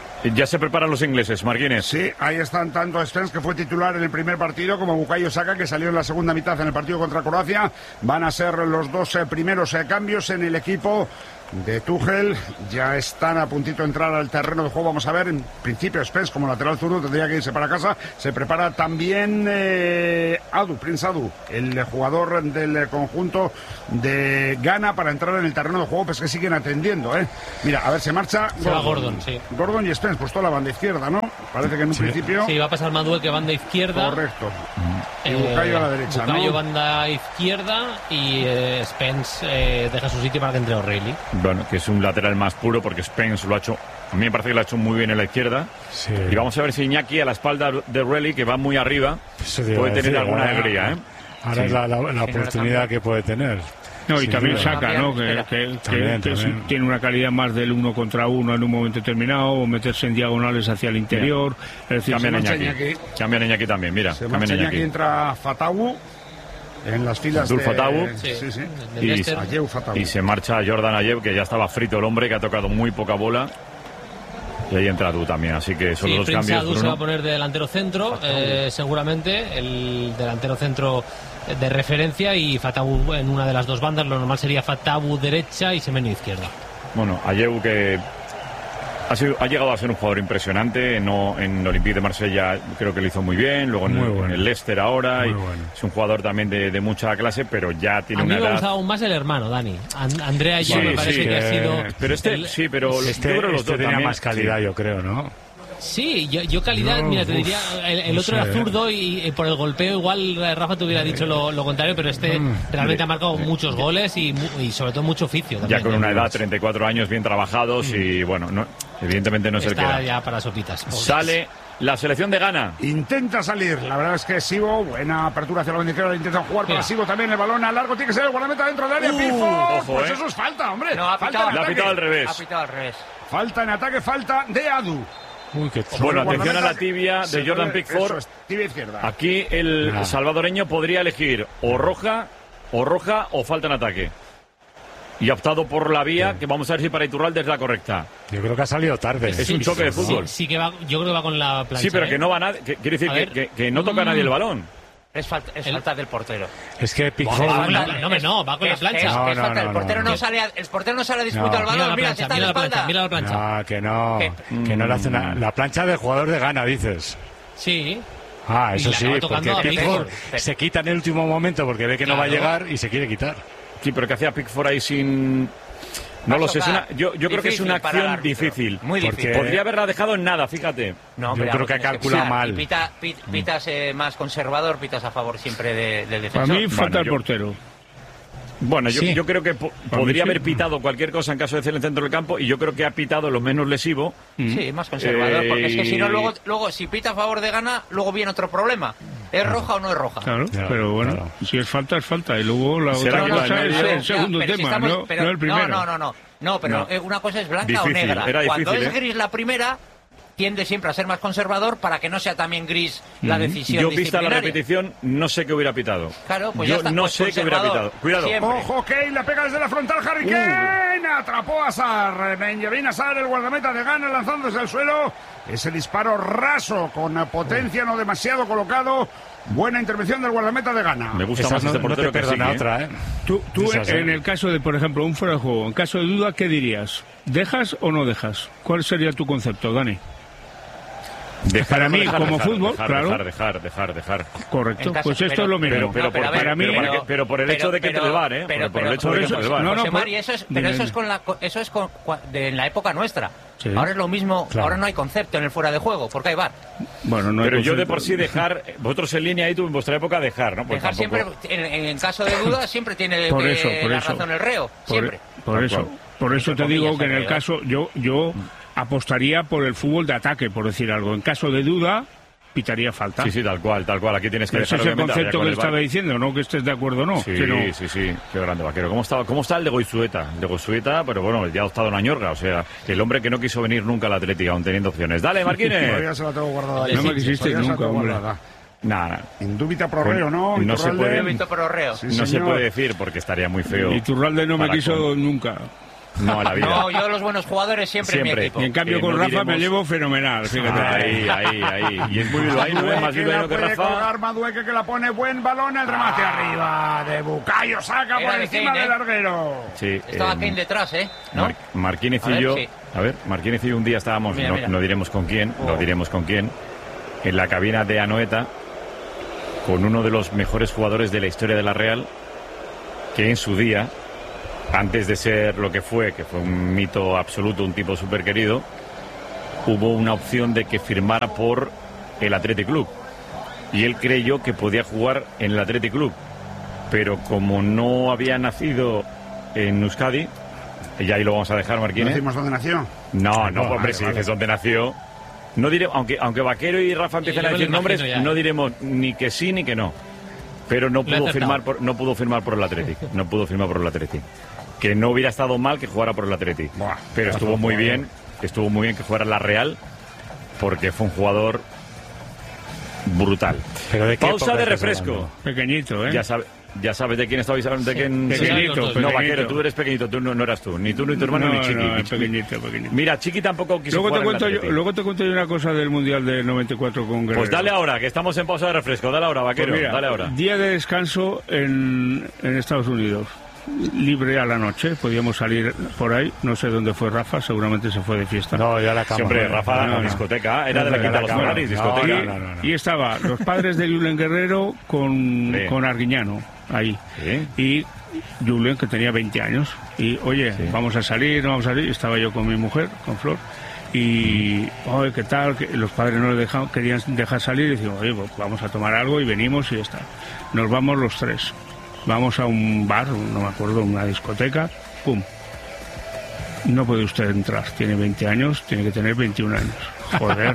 Ya se preparan los ingleses, Marquínez. Sí, ahí están tanto Spence, que fue titular en el primer partido, como Bukayo Saka, que salió en la segunda mitad en el partido contra Croacia. Van a ser los dos eh, primeros eh, cambios en el equipo de Tuchel. Ya están a puntito de entrar al terreno de juego. Vamos a ver, en principio Spence como lateral zurdo tendría que irse para casa. Se prepara también eh, Adu, Prince Adu, el jugador del conjunto de Ghana, para entrar en el terreno de juego. Pues que siguen atendiendo, ¿eh? Mira, a ver, se marcha se Gordon, Gordon, sí. Gordon y Spence, pues toda la banda izquierda, ¿no? Parece que en un sí. principio... Sí, va a pasar Madueque banda izquierda. Correcto. Eh, y Bukayo a la derecha, Bukayo ¿no? banda izquierda y eh, Spence eh, deja su sitio para que entre O'Reilly. Bueno, que es un lateral más puro porque Spence lo ha hecho, a mí me parece que lo ha hecho muy bien en la izquierda. Sí. Y vamos a ver si Iñaki a la espalda de O'Reilly, que va muy arriba, puede tener decir, alguna ahora, alegría, ¿eh? Ahora sí. es la, la, la oportunidad que puede tener. No, y sí, también sí, Saka, ¿no? Que, que, también, que también. tiene una calidad más del uno contra uno en un momento determinado, o meterse en diagonales hacia el interior. Es decir, cambian Iñaki. Iñaki. Cambian Iñaki también, mira. Se marcha Iñaki, entra Fatawu en las filas Abdul de... Fatawu. Sí, sí, sí. Y, y se marcha Jordan Ayew, que ya estaba frito el hombre, que ha tocado muy poca bola. Y ahí entra Adu también, así que son Sí, los dos Prince cambios. Adu Bruno. se va a poner de delantero centro, eh, seguramente, el delantero centro de referencia, y Fatabu en una de las dos bandas. Lo normal sería Fatabu derecha y Semenyo izquierda. Bueno, Ayew, que ha, sido, ha llegado a ser un jugador impresionante, no, en Olympique de Marsella creo que lo hizo muy bien, luego en, Muy el, bueno. en el Leicester ahora, Muy y bueno. es un jugador también de, de mucha clase, pero ya tiene A mí una me edad... gusta aún más el hermano, Dani. And- Andrea Ayew Sí, me parece sí, que ha que- sido... Pero este, el- sí, pero Este, yo creo que los este dos tenía también, más calidad, sí. yo creo, ¿no? Sí, yo, yo calidad, No, mira, te uf, diría, el, el no otro sé, era zurdo y, y por el golpeo igual eh, Rafa te hubiera dicho lo, lo contrario, pero este Mm. realmente ha marcado muchos goles y, mu- y sobre todo mucho oficio también. Ya con ¿eh? una edad, treinta y cuatro años, bien trabajados y bueno, no, evidentemente no es el que Está era. ya para sopitas. Sale la selección de Ghana. Intenta salir, la verdad es que Sibo, buena apertura hacia la bandera, intentan jugar para Mira. Sibo también, el balón a largo, tiene que ser el guardameta dentro del área, Uh, Pickford, ojo, pues eh. eso es falta, hombre, No, ha falta pitado. en La ha ataque, pitado al revés. Ha pitado al revés. falta en ataque, falta de Adu. Uy, qué Bueno, El atención a la guardameta tibia se de Jordan puede- Pickford. eso es, tibia izquierda. Aquí el Ah. salvadoreño podría elegir o roja, o roja o falta en ataque. Y ha optado por la vía, que vamos a ver si para Iturralde es la correcta. Yo creo que ha salido tarde. Es un choque de Sí, fútbol. sí que va, yo creo que va con la plancha. Sí, pero ¿eh? que no va nadie. que- Quiere decir A que, ver. que- que no toca a nadie el balón. Es falta, es El- falta del portero. Es que Va Pickford... con la- Es- no, hombre, no, va con la es- plancha. Es, No, es no, falta. no, el portero no. no, sale a, el portero no sale a disputar No. el Mira balón. la Mira, plancha, está mira de la plancha, espalda. mira la plancha. No, que no. ¿Qué? Que no le hace nada. La plancha del jugador de Ghana, dices. Sí. Ah, Y eso la sí, acaba tocando porque a Pickford Pickford. se quita en el último momento porque ve que no va a Claro. llegar y se quiere quitar. Sí, pero que hacía Pickford ahí sin... No Va a lo sé, es una- tocar. yo, yo creo que es Difícil una para el acción árbitro. difícil. Muy Porque- difícil. Podría haberla dejado en nada, fíjate. No, Yo pero creo que tienes calcula pitar. mal. Y pita- pit- pitas eh, más conservador, pitas a favor siempre de- del Para defensor. mí falta Bueno, el yo- portero. Bueno, yo, Sí. yo creo que po- mí podría sí. haber pitado cualquier cosa en caso de ser en el centro del campo y yo creo que ha pitado lo menos lesivo. Sí, más conservador, Eh, porque es que si no, luego, luego si pita a favor de Ghana, luego viene otro problema. ¿Es roja o no es roja? Claro, Claro, pero bueno, claro. si es falta, es falta. Y luego la ¿Será otra que va cosa en es medio? el segundo Ya, pero si tema, estamos- no, pero- no el primero. No, no, no, no, pero No. eh, una cosa es blanca Difícil, o negra. era Cuando difícil, es ¿eh? gris la primera, tiende siempre a ser más conservador para que no sea también gris la decisión Yo, vista la disciplinaria. repetición, no sé qué hubiera pitado. Claro, pues yo ya está, no pues sé qué hubiera conservador, pitado. Cuidado. siempre. Ojo, Kane, la pega desde la frontal, Harry Kane, atrapó a Sar, Benjamin Azar, el guardameta de Ghana, lanzándose al suelo, ese disparo raso, con potencia, no demasiado colocado, buena intervención del guardameta de Ghana. Me gusta Esa más no, este no portero te que perdona sí, ¿eh? otra, ¿eh? Tú, tú Esas, en ¿eh? el caso de, por ejemplo, un fuera de juego, en caso de duda, ¿qué dirías? ¿Dejas o no dejas? ¿Cuál sería tu concepto, Dani? Dejar, Para mí, dejar, como dejar, fútbol, dejar, claro. dejar, dejar, dejar, dejar. Correcto, En caso- pues esto pero- es lo mismo. Pero, pero, No, pero por, a ver, para mí, pero- pero, pero por el hecho de que pero- entre el V A R, ¿eh? pero- por, por el pero- hecho de por que eso- entre el V A R. no, no, José por- Mari, eso es, pero Dime, eso es dime. con la, eso es con, cua- de, en la época nuestra. Sí. Ahora es lo mismo, Claro. ahora no hay concepto en el fuera de juego, porque hay V A R. Bueno, no hay Pero yo de concepto. por sí dejar, vosotros en línea ahí tú en vuestra época dejar, ¿no? Pues Dejar tampoco- siempre, en, en caso de duda, siempre tiene Por que- eso, por la eso. razón el reo, Por, siempre. por Tal eso, cual. por eso te Entre digo comillas, que en el el reo. caso, yo, yo apostaría por el fútbol de ataque, por decir algo. En caso de duda, pitaría falta. Sí, sí, tal cual, tal cual. Aquí tienes que Ese dejar es el obviamente, concepto habría que con el estaba V A R. diciendo, no que estés de acuerdo o no. Sí, que no. sí, sí, qué grande vaquero. ¿Cómo está, cómo está el de Goizueta? El de Goizueta, pero bueno, ya ha optado una ñorga, o sea, el hombre que no quiso venir nunca a la Atlética, aún teniendo opciones. Dale, Marquínez. Todavía se la tengo guardada ahí. No me quisiste Todavía se la nunca, tengo hombre. guardada. Nada, Indubita pro reo, ¿no? No se Iturralde. puede. Indubito pro reo. Sí, no se señor. puede decir porque estaría muy feo. Y Turralde no me para quiso con- nunca. No, a la vida. No, yo los buenos jugadores siempre, en Siempre. mi equipo. Y en cambio Que con no Rafa me diremos- llevo fenomenal, fíjate. Ahí, ahí, ahí. Y es muy bilbaíno, ¿eh? Más Madueque bilbaíno la que puede Rafa. colgar, Madueque que la pone, buen balón, el remate arriba de Bucayo, saca Era por de encima Kane, del ¿eh? larguero. Sí, Estaba eh, Kane detrás, ¿eh? ¿No? Mar- Marquínez A y ver, yo, sí. a ver, Marquínez y yo un día estábamos, Mira, no, mira. no diremos con quién, Oh. lo diremos con quién, en la cabina de Anoeta, con uno de los mejores jugadores de la historia de la Real, que en su día, antes de ser lo que fue, que fue un mito absoluto, un tipo súper querido, hubo una opción de que firmara por el Athletic Club. Y él creyó que podía jugar en el Athletic Club. Pero como no había nacido en Euskadi, y ahí lo vamos a dejar, ¿No Marquínez. decimos dónde nació? No, no, No, hombre, vale, si vale. dices dónde nació. No diré, aunque, aunque Vaquero y Rafa empiecen yo a me lo decir nombres, imagino ya, no ¿eh? diremos ni que sí ni que no. Pero no Lo he pudo acertado. firmar por, no pudo firmar por el Athletic. No pudo firmar por el Athletic. Que no hubiera estado mal que jugara por el Athletic. Buah, Pero pedazo estuvo de muy jugador. bien, estuvo muy bien que jugara en la Real, porque fue un jugador brutal. ¿Pero de qué Pausa época de estás refresco. hablando? Pequeñito, ¿eh? Ya sabe, Ya sabes de quién estaba de quién. Sí, pequeñito, No, pequeñito. Vaquero, tú eres pequeñito, tú no, no eras tú, ni tú ni tu hermano No, ni Chiqui. no, ni es pequeñito, pequeñito. Mira, Chiqui tampoco quiso Luego te, jugar cuento en el yo, Atleti. luego te cuento yo una cosa del Mundial del noventa y cuatro con Guerrero. Pues dale ahora, que estamos en pausa de refresco. Dale ahora, Vaquero, Pues mira, dale ahora. Día de descanso en, en Estados Unidos. Libre a la noche, podíamos salir por ahí. No sé dónde fue Rafa, seguramente se fue de fiesta. No, ya la cama. Siempre, Rafa, No, la no. discoteca. Era de la No, Quinta de no, los no, Ferraris, no, discoteca. y, no, no, no. y estaba los padres de Julen Guerrero con, Sí. con Arguiñano ahí. Sí. Y Julen, que tenía veinte años. Y, oye, Sí. vamos a salir, no vamos a salir. Estaba yo con mi mujer, con Flor. Y, oye, ¿qué tal? Que los padres no le dejaban, querían dejar salir. Y decimos, oye, pues vamos a tomar algo y venimos y ya está. Nos vamos los tres. Vamos a un bar, no me acuerdo, una discoteca. ¡Pum! No puede usted entrar. Tiene veinte años, tiene que tener veintiún años. Joder.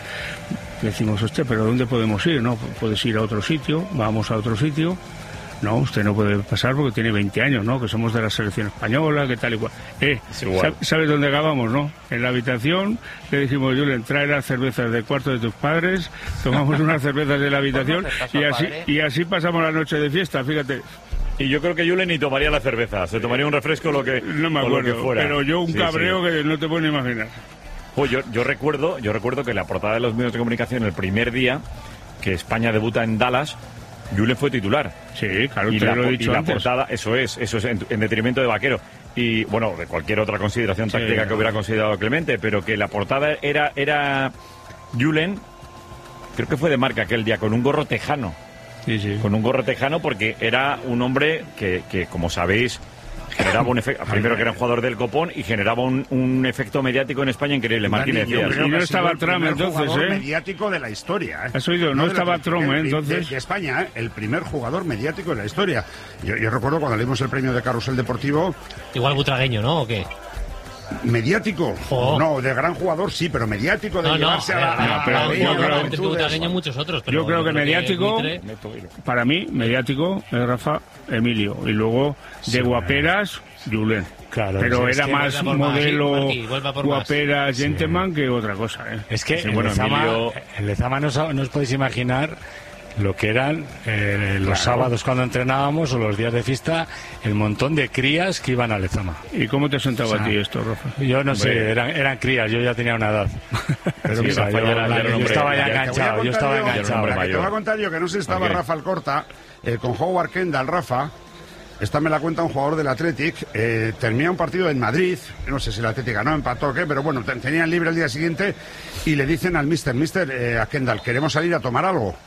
Decimos, usted, ¿pero dónde podemos ir? No, puedes ir a otro sitio. Vamos a otro sitio. No, usted no puede pasar porque tiene veinte años, ¿no? Que somos de la selección española, que tal y cual. Eh, Es igual. ¿sab- ¿sabes dónde acabamos, no? En la habitación, le dijimos, Julen, trae las cervezas del cuarto de tus padres, tomamos unas cervezas de la habitación y así, y así pasamos la noche de fiesta, fíjate. Y yo creo que Julen ni tomaría la cerveza, se tomaría un refresco lo que, No me o lo acuerdo, que fuera. pero yo un Sí, cabreo sí. que no te puedes ni imaginar. Pues yo, yo recuerdo, yo recuerdo que la portada de los medios de comunicación el primer día que España debuta en Dallas, Julen fue titular. Sí, claro, Y te la, lo he po- y dicho la antes. portada, eso es, eso es en, en detrimento de Vaquero. Y bueno, de cualquier otra consideración Sí. táctica que hubiera considerado Clemente, pero que la portada era, era Julen, creo que fue de marca aquel día, con un gorro tejano. Sí, sí. Con un gorro tejano porque era un hombre que, que como sabéis, generaba un efecto, primero que era un jugador del copón y generaba un, un efecto mediático en España increíble. Martínez, Dani, yo decías. creo Y que no ha sido estaba el Trump, primer entonces, jugador ¿eh? mediático de la historia. ¿eh? ¿Has oído? No del estaba Atlético, Trump, de- ¿eh? Entonces. De, de España, ¿eh? El primer jugador mediático de la historia. Yo, yo recuerdo cuando leímos el premio de Carrusel Deportivo, Igual butragueño, ¿no? ¿O qué? mediático. Jo. No, de gran jugador sí, pero mediático de No, no, llevarse a la. eh, a la- pero a la- yo a la- creo- a la- antes que butragueño muchos otros. Pero Yo creo que mediático- Mitre- Para mí, mediático, es Rafa Emilio. Y luego, de guaperas, Julen. Claro, Pero es era que más vuelva por más, modelo sí, Marqui, vuelva por más. guaperas, gentleman que otra cosa, ¿eh? Es que Sí, en, bueno, Lezama, Emilio- en Lezama no, os- no os podéis imaginar lo que eran eh, los Claro. sábados cuando entrenábamos o los días de fiesta, el montón de crías que iban a Lezama. ¿Y cómo te sentaba O sea, a ti esto, Rafa? Yo no sé, Hombre. eran, eran crías, yo ya tenía una edad. Pero Sí, mira, Rafa yo, ya era- ya era un yo hombre- estaba ya ya- te voy a enganchado, yo contar estaba yo- enganchado. hombre la que te voy a mayor. contar yo que no sé si estaba Ok. Rafa Alcorta eh, con Howard Kendall, Rafa. Esta me la cuenta un jugador del Athletic. Eh, termina un partido en Madrid. No sé si el Athletic ganó, empató o qué, pero bueno, ten- tenían libre el día siguiente y le dicen al mister, mister, eh, a Kendall, queremos salir a tomar algo.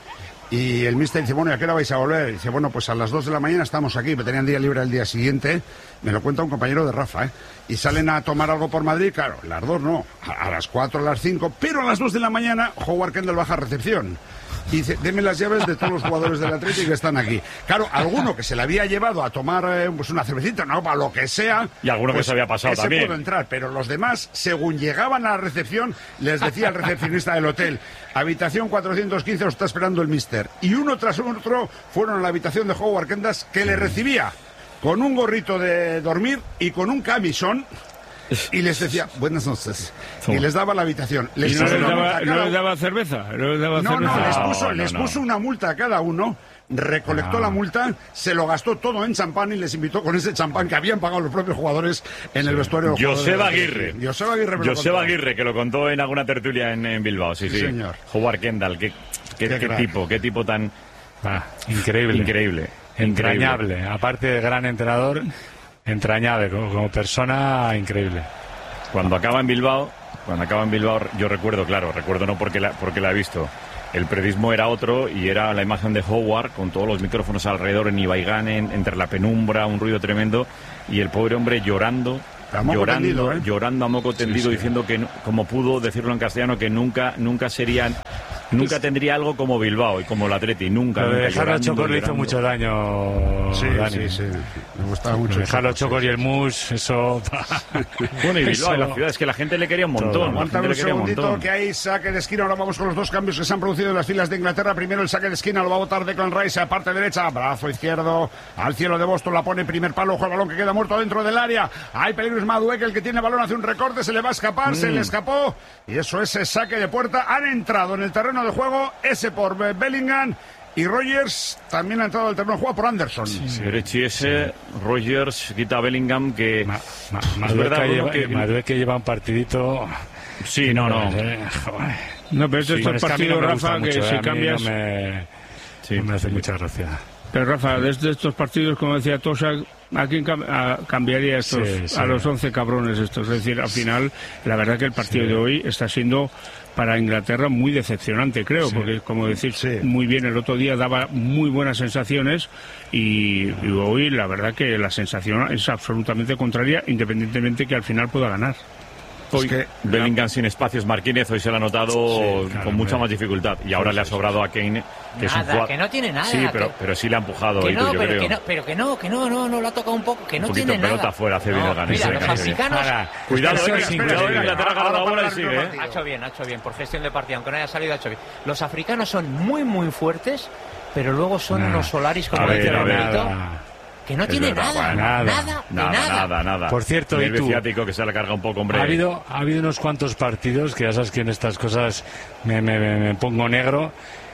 Y el mister dice, bueno, ¿y a qué hora vais a volver? Y dice, bueno, pues a las dos de la mañana estamos aquí, pero tenían día libre el día siguiente. Me lo cuenta un compañero de Rafa, ¿eh? Y salen a tomar algo por Madrid, claro, las dos no, a, a las cuatro, a las cinco, pero a las dos de la mañana Howard Kendall baja a recepción. Y dice, deme las llaves de todos los jugadores del Atlético que están aquí. Claro, alguno que se le había llevado a tomar eh, pues una cervecita, no, para lo que sea. Y alguno que pues se había pasado ese también. pudo entrar, pero los demás, según llegaban a la recepción, les decía el recepcionista del hotel, habitación cuatrocientos quince, os está esperando el mister. Y uno tras otro fueron a la habitación de Howard Kendall, que le recibía con un gorrito de dormir y con un camisón. Y les decía, buenas noches. Y les daba la habitación. ¿Y Les no puso les una daba, multa a no cada les daba cerveza? ¿No les daba no, no, cerveza? les No, puso, no, les no. puso una multa a cada uno, recolectó la multa, se lo gastó todo en champán y les invitó con ese champán que habían pagado los propios jugadores en el vestuario. de los Joseba jugadores. Aguirre. Joseba Aguirre. me lo Joseba contó. Aguirre, que lo contó en alguna tertulia en, en Bilbao, sí, Sí, sí. señor. Howard Kendall, qué, qué, Qué qué crack. tipo, qué tipo tan Ah, increíble. increíble. Entrañable. increíble. Aparte de gran entrenador, entrañable. Como, como persona, increíble. Cuando acaba en Bilbao, cuando acaba en Bilbao, yo recuerdo, claro, recuerdo no porque la, porque la he visto. El periodismo era otro y era la imagen de Howard con todos los micrófonos alrededor en Ibaigán, en- entre la penumbra, un ruido tremendo y el pobre hombre llorando, A moco llorando, tendido, ¿eh? llorando a moco tendido, diciendo que, no- como pudo decirlo en castellano, que nunca, nunca serían, nunca tendría algo como Bilbao y como el Atleti, nunca. Lo de nunca, dejar los llorando, chocos le hizo llorando. mucho daño, Sí, Dani. sí, sí. Me gustaba Lo mucho. de dejar los eso, chocos sí. y el mus, eso... Bueno, y Bilbao, eso- en la ciudad, es que la gente le quería un montón. Todo. La Aguántame gente un le quería un segundito montón. que hay saque de esquina. Ahora vamos con los dos cambios que se han producido en las filas de Inglaterra. Primero el saque de esquina lo va a botar Declan Rice a parte derecha, brazo izquierdo al cielo de Boston, la pone primer palo, juega el balón que queda muerto dentro del área. Hay peligro, es Madueke el que tiene balón, hace un recorte, se le va a escapar, se le escapó y eso es el saque de puerta. Han entrado en el terreno de juego, ese por Bellingham Y Rogers también ha entrado al terreno de juego por Anderson. Sí, sí. Chiese, Rogers, quita Bellingham, que... Ma, ma, es Madueque, verdad, lleva, que... Madueque lleva un partidito... Sí, no, no. No, pero estos Sí, estos es que a mí partidos, no me Rafa, gusta que mucho, si ¿eh? A mí cambias... no me, Sí. no me hace mucha gracia. Pero Rafa, desde estos partidos, como decía Tosa, ¿a quién cam- a- cambiaría estos, Sí, sí. a los once cabrones estos? Es decir, al final, la verdad que el partido Sí. de hoy está siendo para Inglaterra muy decepcionante, creo, Sí. porque, como decir, Sí. muy bien, el otro día daba muy buenas sensaciones y, y hoy la verdad que la sensación es absolutamente contraria, independientemente que al final pueda ganar. Hoy Es que- Bellingham sin espacios, Marquínez hoy se lo ha notado Sí, claro, con mucha hombre. más dificultad. Y ahora le ha sobrado a Kane, que es un Nada, jugador... que no tiene nada. Sí, pero, que- pero sí le ha empujado Que hoy, no, yo pero creo. que no, pero que no, que no, no, no lo ha tocado un poco, que no Un poquito tiene pelota nada. fuera, hace bien el Gana, Mira, ese los Gana, sí. africanos... Ahora, Cuidado, eso eh, es cuidado, increíble. que Inglaterra ha ganado Ahora ahora y para sigue, el ¿eh? partido. Ha hecho bien, ha hecho bien, por gestión de partida, aunque no haya salido, ha hecho bien. Los africanos son muy, muy fuertes, pero luego son Nah. unos solaris, como A ver, dice a ver. Roberto, Nada. que no Es tiene verdad, nada, bueno, nada, nada. de Nada, nada. nada, nada. Por cierto, Y ¿y el tú? ciático que se le carga un poco, hombre. Ha habido, ha habido unos cuantos partidos, que ya sabes que en estas cosas me, me- me- me pongo negro,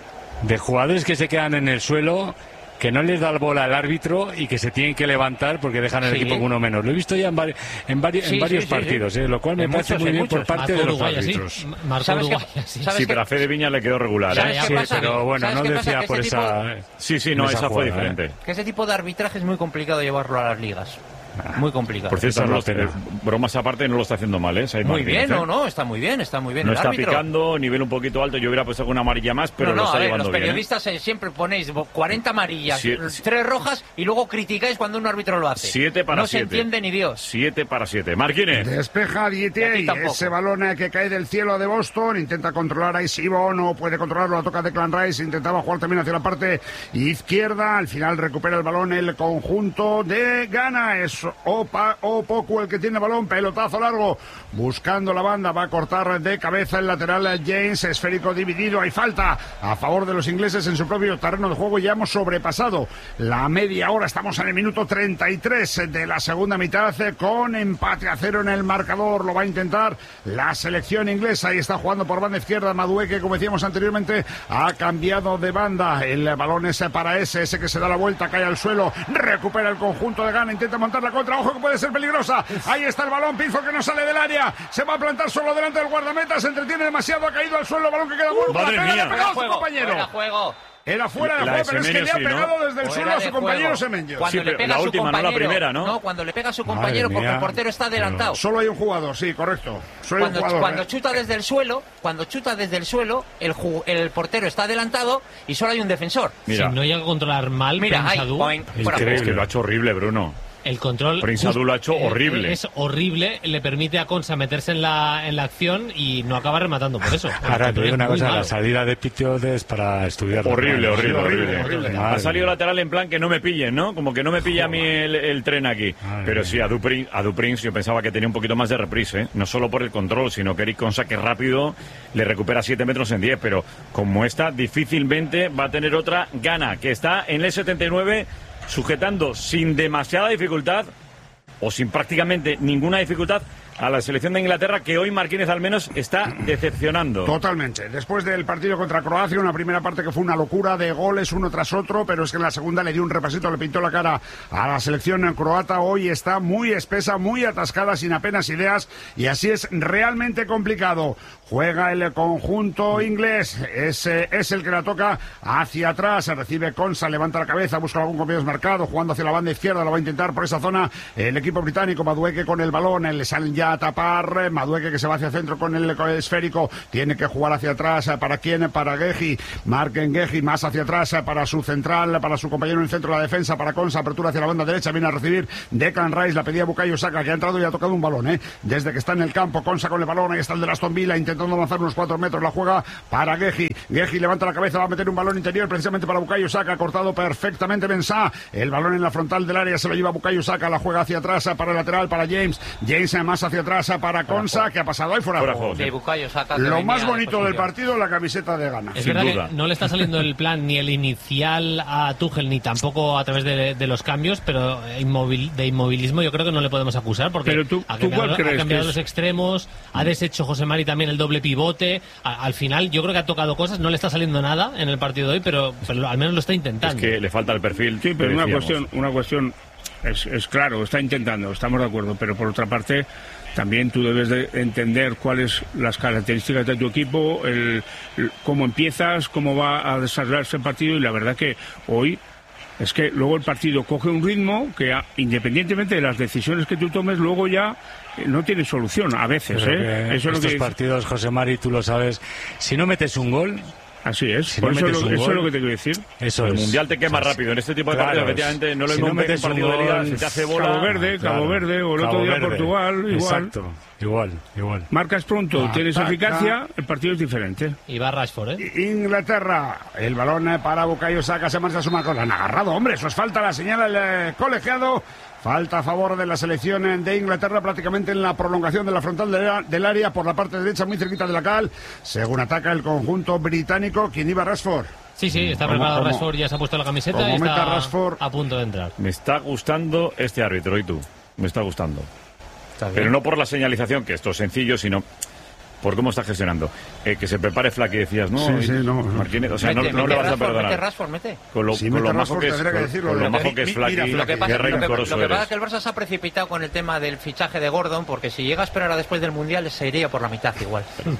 de jugadores que se quedan en el suelo, que no les da el bola al árbitro y que se tienen que levantar porque dejan el Sí. equipo con uno menos. Lo he visto ya en, vari- en, vari- en Sí, varios sí, sí, partidos, sí. eh, lo cual me En parece muchos, muy en bien por muchos. parte Marco de los Uruguay, así. árbitros. Marco ¿Sabes qué- Uruguay, así. sabes Sí, qué- pero a Fede Viña le quedó regular, ¿Sabes ¿eh? qué Sí, pasa? pero bueno, ¿Sabes no qué pasa? decía Que por ese esa... Sí, sí, en no, esa esa fue jugada, ¿eh? diferente. Que ese tipo de arbitraje es muy complicado llevarlo a las ligas. Muy complicado. Por cierto, Esa es no, la pena. eh, bromas aparte, no lo está haciendo mal, ¿eh? Said Muy Martínez, bien, ¿eh? no, no, está muy bien, está muy bien No el está árbitro. picando, nivel un poquito alto. Yo hubiera puesto alguna amarilla más, pero no, lo no, está a ver, llevando los bien. ¿eh? periodistas eh, siempre ponéis cuarenta amarillas, Sí, tres rojas y luego criticáis cuando un árbitro lo hace. Siete para no siete. se entiende ni Dios. Siete para siete. Marquínez. Despeja Y Dietier aquí y tampoco. ese balón eh, que cae del cielo de Boston. Intenta controlar a Isibo, no puede controlarlo. La toca Declan Rice. Intentaba jugar también hacia la parte izquierda. Al final recupera el balón el conjunto de Ghana. Es Opa, Opoku el que tiene el balón. Pelotazo largo. Buscando la banda. Va a cortar de cabeza el lateral James. Esférico dividido. Hay falta a favor de los ingleses en su propio terreno de juego. Ya hemos sobrepasado la media hora. Estamos en el minuto treinta y tres de la segunda mitad con empate a cero en el marcador. Lo va a intentar la selección inglesa y está jugando por banda izquierda. Madueque, como decíamos anteriormente, ha cambiado de banda. El balón es para ese, ese que se da la vuelta, cae al suelo, recupera el conjunto de Ghana, intenta montar la contra. Ojo que puede ser peligrosa. Ahí está el balón, Pickford que no sale del área. Se va a plantar solo delante del guardameta. Se entretiene demasiado, ha caído al suelo el balón que queda muy Madre mía. Le ha pegado a su Fuera compañero. fuera juego. Era fuera de La juego, de pero es que le Semenyo ha sí, ¿no? pegado desde el Fuera suelo a de su compañero juego. Semenyo. Cuando Sí, le pero pega la a su última, no la compañero, primera, ¿no? cuando le pega a su Madre compañero porque mía. el portero está adelantado. Solo hay un jugador, sí, correcto. Solo hay un Cuando, jugador. cuando ¿eh? chuta desde el suelo, cuando chuta desde el suelo, el, ju- el portero está adelantado y solo hay un defensor. Mira, Si no llega a controlar mal, Mira, Prince ahí, Adu, boing, fuera es juego. que lo ha hecho horrible, Bruno. el control... Prince just- Adu lo ha hecho eh, horrible. Es horrible, le permite a Konsa meterse en la, en la acción y no acaba rematando por eso. El Ahora te control digo es una muy cosa, malo. la salida de Pitio es para estudiar. Horrible, horrible, horrible, horrible. horrible. Ha salido lateral en plan que no me pillen, ¿no? Como que no me pilla a mí el, el tren aquí. Madre Pero mía. sí, a Duprin, a Duprin yo pensaba que tenía un poquito más de reprise, ¿eh? No solo por el control, sino que Eric Konsa, que rápido le recupera siete metros en diez. Pero como esta, difícilmente va a tener otra Ghana, que está en el setenta y nueve, sujetando sin demasiada dificultad o sin prácticamente ninguna dificultad a la selección de Inglaterra, que hoy Marquínez al menos está decepcionando. Totalmente. Después del partido contra Croacia, una primera parte que fue una locura de goles uno tras otro, pero es que en la segunda le dio un repasito, le pintó la cara a la selección croata. Hoy está muy espesa, muy atascada, sin apenas ideas, y así es realmente complicado. Juega el conjunto inglés, ese es el que la toca hacia atrás, se recibe Konsa, levanta la cabeza, busca algún compañero desmarcado, jugando hacia la banda izquierda, lo va a intentar por esa zona el equipo británico. Madueke con el balón, le salen ya a tapar, Madueke que se va hacia el centro con el, con el esférico, tiene que jugar hacia atrás, ¿para quién? Para Geji, marquen Geji, más hacia atrás para su central, para su compañero en el centro de la defensa, para Konsa, apertura hacia la banda derecha, viene a recibir Declan Rice, la pedía Bukayo Saka, que ha entrado y ha tocado un balón, ¿eh? Desde que está en el campo, Konsa con el balón, ahí está el de Aston Villa, intentando avanzar unos cuatro metros, la juega para Geji, Geji levanta la cabeza, va a meter un balón interior precisamente para Bukayo Saka, cortado perfectamente Mensah, el balón en la frontal del área se lo lleva Bukayo Saka, la juega hacia atrás para el lateral, para James, James más hacia hacia atrás para Konsa, que ha pasado ahí fuera de juego. Sí, Bukayo Saka, que Lo venía más de bonito del posición. partido, la camiseta de Ghana. Es Sin verdad duda. que no le está saliendo el plan ni el inicial a Tuchel ni tampoco a través de, de los cambios, pero inmóvil, de inmovilismo yo creo que no le podemos acusar porque Pero tú- ha ¿tú cambiado, cuál ha crees cambiado que los es? extremos, ha deshecho José Mari también el doble pivote. A- al final yo creo que ha tocado cosas, no le está saliendo nada en el partido de hoy, pero, pero al menos lo está Es intentando. que le falta el perfil. Sí, pero que una decíamos. cuestión, una cuestión es, es claro, está intentando, estamos de acuerdo, pero por otra parte también tú debes de entender cuáles las características de tu equipo, el, el- cómo empiezas, cómo va a desarrollarse el partido, y la verdad que hoy es que luego el partido coge un ritmo que a- independientemente de las decisiones que tú tomes, luego ya eh, no tiene solución a veces, Pero ¿eh? que Eso es lo estos que partidos, José Mari, tú lo sabes, si no metes un gol, así es, si por no eso, metes lo, un eso gol, es lo que te quiero decir. eso El es. mundial te quema O sea, rápido. En este tipo de claro, partidos, efectivamente, no lo si mismo no un metes un partido de liga, gol, se te hace bola. Cabo Verde, Cabo Claro. Verde, o el otro Cabo día Verde. Portugal, igual. Exacto, igual, igual. Marcas pronto, tienes Ataca. eficacia, el partido es diferente. Y va Rashford, ¿eh? Inglaterra, el balón eh, para Bukayo Saka, se marcha a su marco. La han agarrado, hombre, eso es falta, la señala el eh, colegiado. Falta a favor de la selección de Inglaterra, prácticamente en la prolongación de la frontal de la- del área, por la parte derecha, muy cerquita de la cal. Según ataca el conjunto británico, ¿quién iba? Rashford. Sí, sí, está ¿Cómo, preparado cómo? Rashford, ya se ha puesto la camiseta Como y meta está Rashford. a punto de entrar. Me está gustando este árbitro, ¿y tú? Me está gustando. Está bien. Pero no por la señalización, que esto es sencillo, sino por cómo está gestionando. Eh, que se prepare Flaky, decías, ¿no? Sí, sí, no. Martínez, o sea, Mete, no, no mete le vas a Rashford, perdonar. mete Rashford, mete. Con lo, Si con mete lo majo Rashford, que es, tendré que con- decirlo, con lo de- majo que es mi- Flaky, mira, Lo que Flaky, pasa, qué lo que- rencoroso lo que pasa es eres. que el Barça se ha precipitado con el tema del fichaje de Gordon, porque si llega a esperar a después del Mundial se iría por la mitad igual.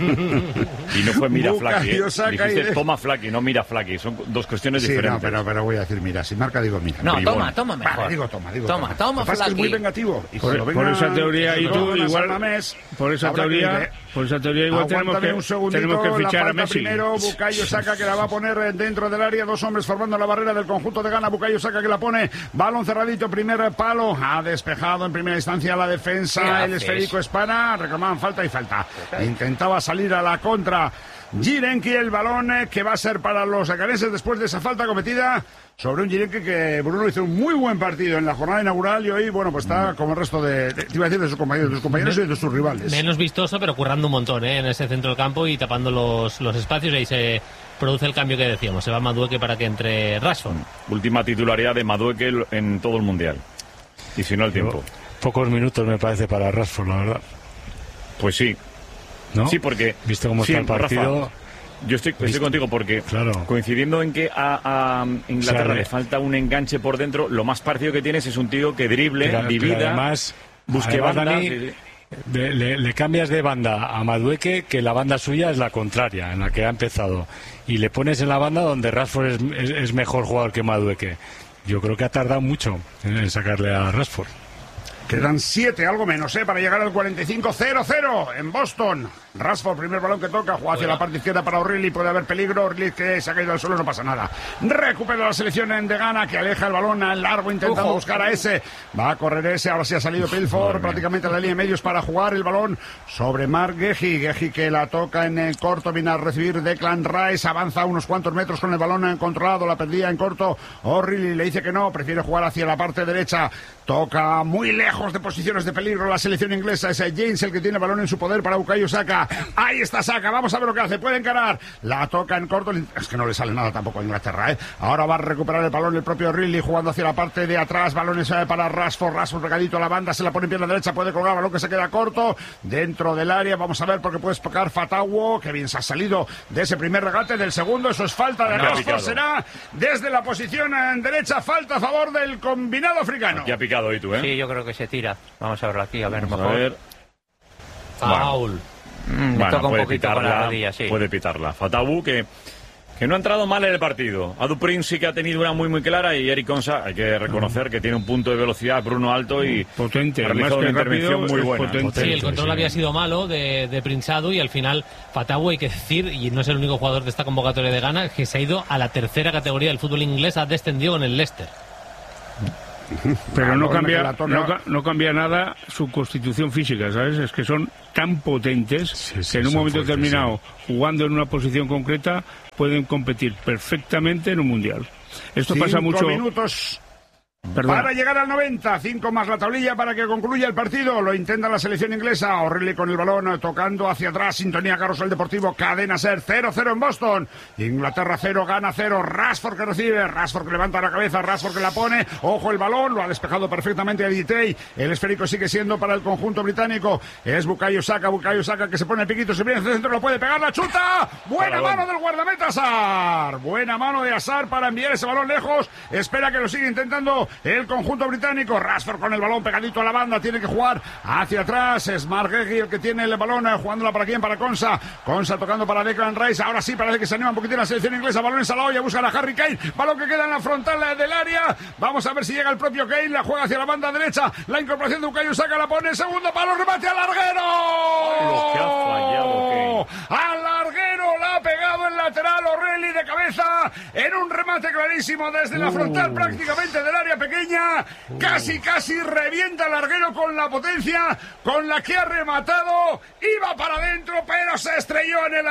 Y no fue mira Bukayo Flaky, ¿eh? Saka y Dijiste de- toma Flaky, no mira Flaky. Son dos cuestiones Sí, no, diferentes. pero, pero voy a decir, mira, si marca digo mira. No, Bribón. toma, toma mejor. Vale, digo toma, digo Toma, toma, Lo que pasa es que es muy Flaky. vengativo. Y Por, cuando por venga- esa teoría y cuando tú venga igual San Mamés, por esa habrá que teoría decir, eh, por esa teoría igual tenemos Aguántame que, un segundito, tenemos que la fichar a falta Messi. primero, Bukayo Saka, que la va a poner eh, dentro del área, dos hombres formando la barrera del conjunto de Ghana. Bukayo Saka que la pone, balón cerradito, primer palo, ha despejado en primera instancia la defensa, ¿Qué el haces? esférico es para, reclamaban falta y falta. Intentaba salir a la contra Jirenki, el balón eh, que va a ser para los ganeses después de esa falta cometida sobre un Jirenki que Bruno hizo un muy buen partido en la jornada inaugural y hoy, bueno, pues está como el resto de, de- te iba a decir de sus compañeros, de sus compañeros y de sus rivales. Menos vistoso, pero currando un montón, ¿eh? En ese centro del campo y tapando los, los espacios, y ahí se produce el cambio que decíamos. Se va Madueke para que entre Rashford. Última titularidad de Madueke en todo el Mundial. Y si no, el tiempo. Pocos minutos me parece para Rashford, la verdad. Pues sí. ¿No? Sí, porque... Visto cómo sí, está el partido... Rafa, yo estoy, estoy Visto- contigo porque Claro. coincidiendo en que a, a Inglaterra O sea, le falta un enganche por dentro, lo más parecido que tienes es un tío que drible, Pero- pero divida, además, busque además, banda. Dani, sí, sí. de- le, le cambias de banda a Madueke, que la banda suya es la contraria, en la que ha empezado. Y le pones en la banda donde Rashford es, es- es mejor jugador que Madueke. Yo creo que ha tardado mucho en, en sacarle a Rashford. Quedan siete, algo menos, ¿eh? Para llegar al cuarenta y cinco cero cero en Boston. Rashford, primer balón que toca, juega hacia la parte izquierda para O'Reilly, puede haber peligro. O'Reilly que se ha caído al suelo, no pasa nada. Recupera la selección de Ghana, que aleja el balón al largo, intentando Ojo. buscar a ese. Va a correr ese, ahora sí ha salido Pilford, prácticamente a la línea de medios para jugar el balón sobre Mark Gehi. Gehi que la toca en el corto, viene a recibir Declan Rice, avanza unos cuantos metros con el balón controlado, la perdía en corto. O'Reilly le dice que no, prefiere jugar hacia la parte derecha. Toca muy lejos de posiciones de peligro la selección inglesa. Es James el que tiene el balón en su poder para Bukayo Saka. Ahí está Saka, vamos a ver lo que hace. Puede encarar. La toca en corto. Es que no le sale nada tampoco a Inglaterra, ¿eh? Ahora va a recuperar el balón el propio Ridley jugando hacia la parte de atrás. Balones eh, para Rashford. Rashford regadito a la banda. Se la pone en pierna derecha. Puede colgar. Balón que se queda corto. Dentro del área. Vamos a ver porque puede tocar Fatawo. Que bien se ha salido de ese primer regate. Del segundo. Eso es falta de Aquí ha Rashford. picado. Será desde la posición en derecha. Falta a favor del combinado africano. Aquí ha picado hoy tú, ¿eh? Sí, yo creo que se tira. Vamos a verlo aquí, a ver Vamos mejor. a ver. Foul. Mm, le Bueno, toca un puede poquito con la pitarla, rodilla, sí. puede pitarla. Fatawu que, que no ha entrado mal en el partido. Adu Prince sí que ha tenido una muy muy clara y Eric Konsa hay que reconocer que tiene un punto de velocidad, Bruno alto y Potente, ha realizado más que una intervención rápido, muy es buena. potente. Sí, el control sí. había sido malo de, de Prinzadu y al final Fatawu, hay que decir, y no es el único jugador de esta convocatoria de Ghana, que se ha ido a la tercera categoría del fútbol inglés, ha descendido con el Leicester. Pero no Balón que cambia, la toca. no, ca- no cambia nada su constitución física, ¿sabes? Es que son tan potentes Sí, sí, que en un son momento fuertes, determinado, jugando en una posición concreta, pueden competir perfectamente en un mundial. Esto pasa Cinco mucho. minutos Perdona. Para llegar al noventa, cinco más la tablilla para que concluya el partido. Lo intenta la selección inglesa. O'Reilly con el balón, tocando hacia atrás. Sintonía Carrusel Deportivo, Cadena Ser, cero cero en Boston. Inglaterra cero, gana cero. Rashford que recibe, Rashford que levanta la cabeza, Rashford que la pone. Ojo el balón, lo ha despejado perfectamente a Ditey. El esférico sigue siendo para el conjunto británico. Es Bukayo Saka, Bukayo Saka que se pone el piquito, se viene hacia el centro, lo puede pegar, la chuta. Buena mano del guardameta Hazard. Buena mano de Hazard para enviar ese balón lejos. Espera que lo siga intentando el conjunto británico. Rashford con el balón pegadito a la banda, tiene que jugar hacia atrás. Es Marguerite el que tiene el balón, jugándola para quién, para Konsa. Konsa tocando para Declan Rice. Ahora sí parece que se anima un poquitín la selección inglesa. Balón a la olla, busca a Harry Kane. Balón que queda en la frontal del área. Vamos a ver si llega el propio Kane. La juega hacia la banda derecha. La incorporación de Bukayo Saka la pone. Segundo palo, remate al larguero. Lo que ha fallado Kane. Al larguero la ha pegado el lateral O'Reilly de cabeza en un remate clarísimo desde la frontal uh. prácticamente del área pequeña. Uh. Casi, casi revienta el larguero con la potencia con la que ha rematado. Iba para adentro, pero se estrelló en el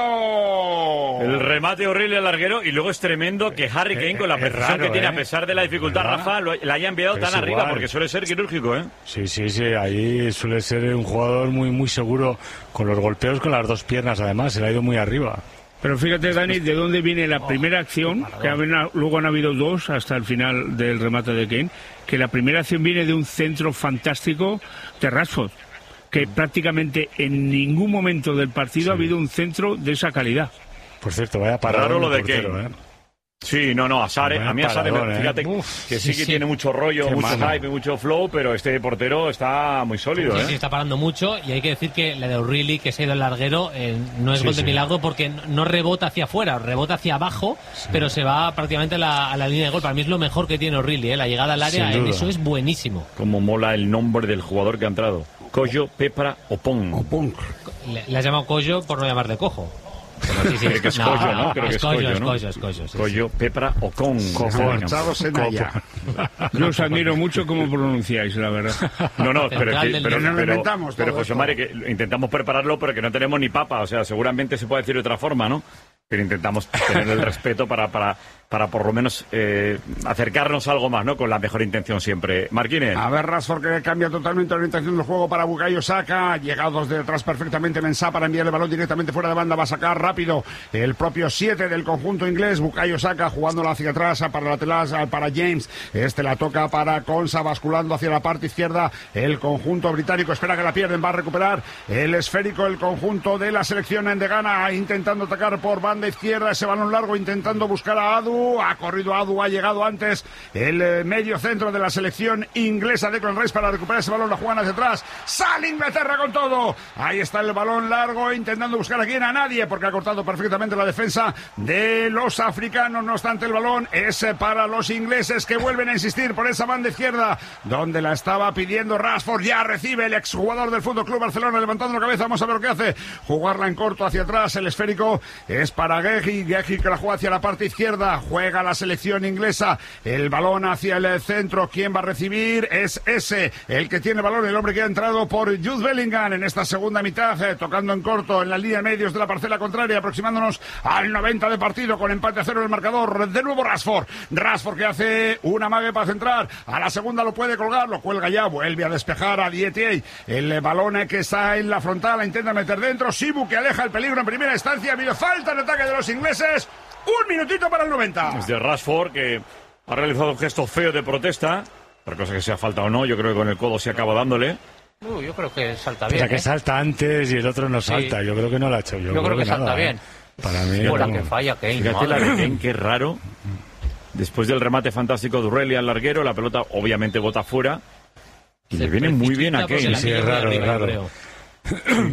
larguero. El remate O'Reilly al larguero y luego es tremendo que Harry Kane, con la precisión raro, que tiene, eh. a pesar de la dificultad, Rafa, lo, la haya enviado tan igual. Arriba, porque suele ser quirúrgico, ¿eh? Sí, sí, sí, ahí suele ser un jugador muy, muy seguro con los golpeos con las dos piernas, además, se le ha ido muy arriba. Pero fíjate, Dani, de dónde viene la primera acción, que luego han habido dos hasta el final del remate de Kane, que la primera acción viene de un centro fantástico de Rashford, que prácticamente en ningún momento del partido sí. ha habido un centro de esa calidad. Por cierto, vaya parado lo de portero, Kane. ¿eh? Sí, no, no, Hazard, eh, a mí Hazard, eh. fíjate Uf, que sí, sí que sí. tiene mucho rollo, Qué mucho mano. hype, mucho flow, pero este portero está muy sólido, sí, ¿eh? Sí, está parando mucho y hay que decir que la de O'Reilly, que se ha ido al larguero, eh, no es sí, gol de sí. milagro porque no rebota hacia afuera, rebota hacia abajo, sí. pero se va prácticamente a la, a la línea de gol. Para mí es lo mejor que tiene O'Reilly, eh, la llegada al área, en eso es buenísimo. Como mola el nombre del jugador que ha entrado. Coyo, Pepra, Opon. Opon. Le, le has llamado Coyo por no llamarle cojo. Sí, sí, que es no, Coyo, ¿no? no, Creo es que es Coyo, Coyo, es ¿no? Coyo, es Coyo. Sí, Coyo, sí. Pepra o con. Yo os admiro mucho cómo pronunciáis, la verdad. No, no, pero, Central que, del pero, Día. pero, Inventamos pero todo José esto. Mari, que intentamos prepararlo, pero que no tenemos ni papa. O sea, seguramente se puede decir de otra forma, ¿no? Pero intentamos tener el respeto para, para, para por lo menos eh, acercarnos a algo más, ¿no? Con la mejor intención siempre. Marquínez. A ver, Rashford que cambia totalmente la orientación del juego para Bukayo Saka. Llegados de detrás perfectamente Mensah para enviar el balón directamente fuera de banda. Va a sacar rápido el propio siete del conjunto inglés. Bukayo Saka jugándola hacia atrás para lateral para James. Este la toca para Konsa, basculando hacia la parte izquierda. El conjunto británico espera que la pierden. Va a recuperar el esférico el conjunto de la selección de Ghana, intentando atacar por banda izquierda. Ese balón largo intentando buscar a Adu. Ha corrido Adu, ha llegado antes el eh, medio centro de la selección inglesa de Declan Rice para recuperar ese balón. La juegan hacia atrás. Sale Inglaterra con todo. Ahí está el balón largo intentando buscar a quién, a nadie, porque ha cortado perfectamente la defensa de los africanos. No obstante, el balón es para los ingleses, que vuelven a insistir por esa banda izquierda donde la estaba pidiendo Rashford. Ya recibe el exjugador del Fútbol Club Barcelona levantando la cabeza. Vamos a ver lo que hace. Jugarla en corto hacia atrás. El esférico es para Guehi. Guehi que la juega hacia la parte izquierda. Juega la selección inglesa. El balón hacia el centro. ¿Quién va a recibir? Es ese, el que tiene el balón, el hombre que ha entrado por Jude Bellingham en esta segunda mitad, eh, tocando en corto en la línea de medios de la parcela contraria, aproximándonos al noventa de partido con empate a cero en el marcador. De nuevo Rashford. Rashford que hace una mague para centrar. A la segunda lo puede colgar, lo cuelga ya. Vuelve a despejar a Dietier. El balón eh, que está en la frontal, la intenta meter dentro. Sibu que aleja el peligro en primera instancia. Ha habido falta en ataque de los ingleses. Un minutito para el noventa. Es de Rashford, que ha realizado un gesto feo de protesta. Por cosa que sea falta o no, yo creo que con el codo se acaba dándole. Uh, yo creo que salta O bien. sea, que ¿eh? salta antes y el otro no Sí. salta. Yo creo que no lo ha hecho. Yo, Yo creo que salta nada, bien. ¿eh? Para mí, Fuera no. que falla Kane. Fíjate la madre. de Kane, qué raro. Después del remate fantástico de O'Reilly al larguero, la pelota obviamente bota fuera. Y Se le viene muy bien a precipita Kane. porque Sí, la es pilla raro, muy es arriba, raro. yo creo.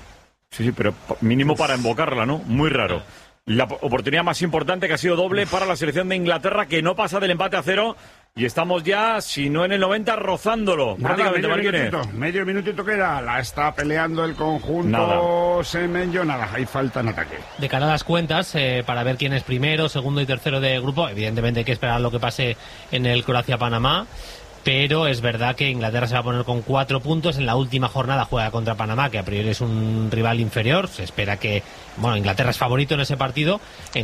Sí, sí, pero mínimo para invocarla, ¿no? Muy raro. La oportunidad más importante que ha sido doble para la selección de Inglaterra, que no pasa del empate a cero. Y estamos ya, si no en el noventa, rozándolo. Nada, prácticamente, medio Marquínez. minutito, medio minutito queda. La está peleando el conjunto Nada. Semenyo. Nada, hay falta en ataque. De cara a las cuentas, eh, para ver quién es primero, segundo y tercero de grupo, evidentemente hay que esperar lo que pase en el Croacia-Panamá. Pero es verdad que Inglaterra se va a poner con cuatro puntos. En la última jornada juega contra Panamá, que a priori es un rival inferior. Se espera que, bueno, Inglaterra es favorito en ese partido. En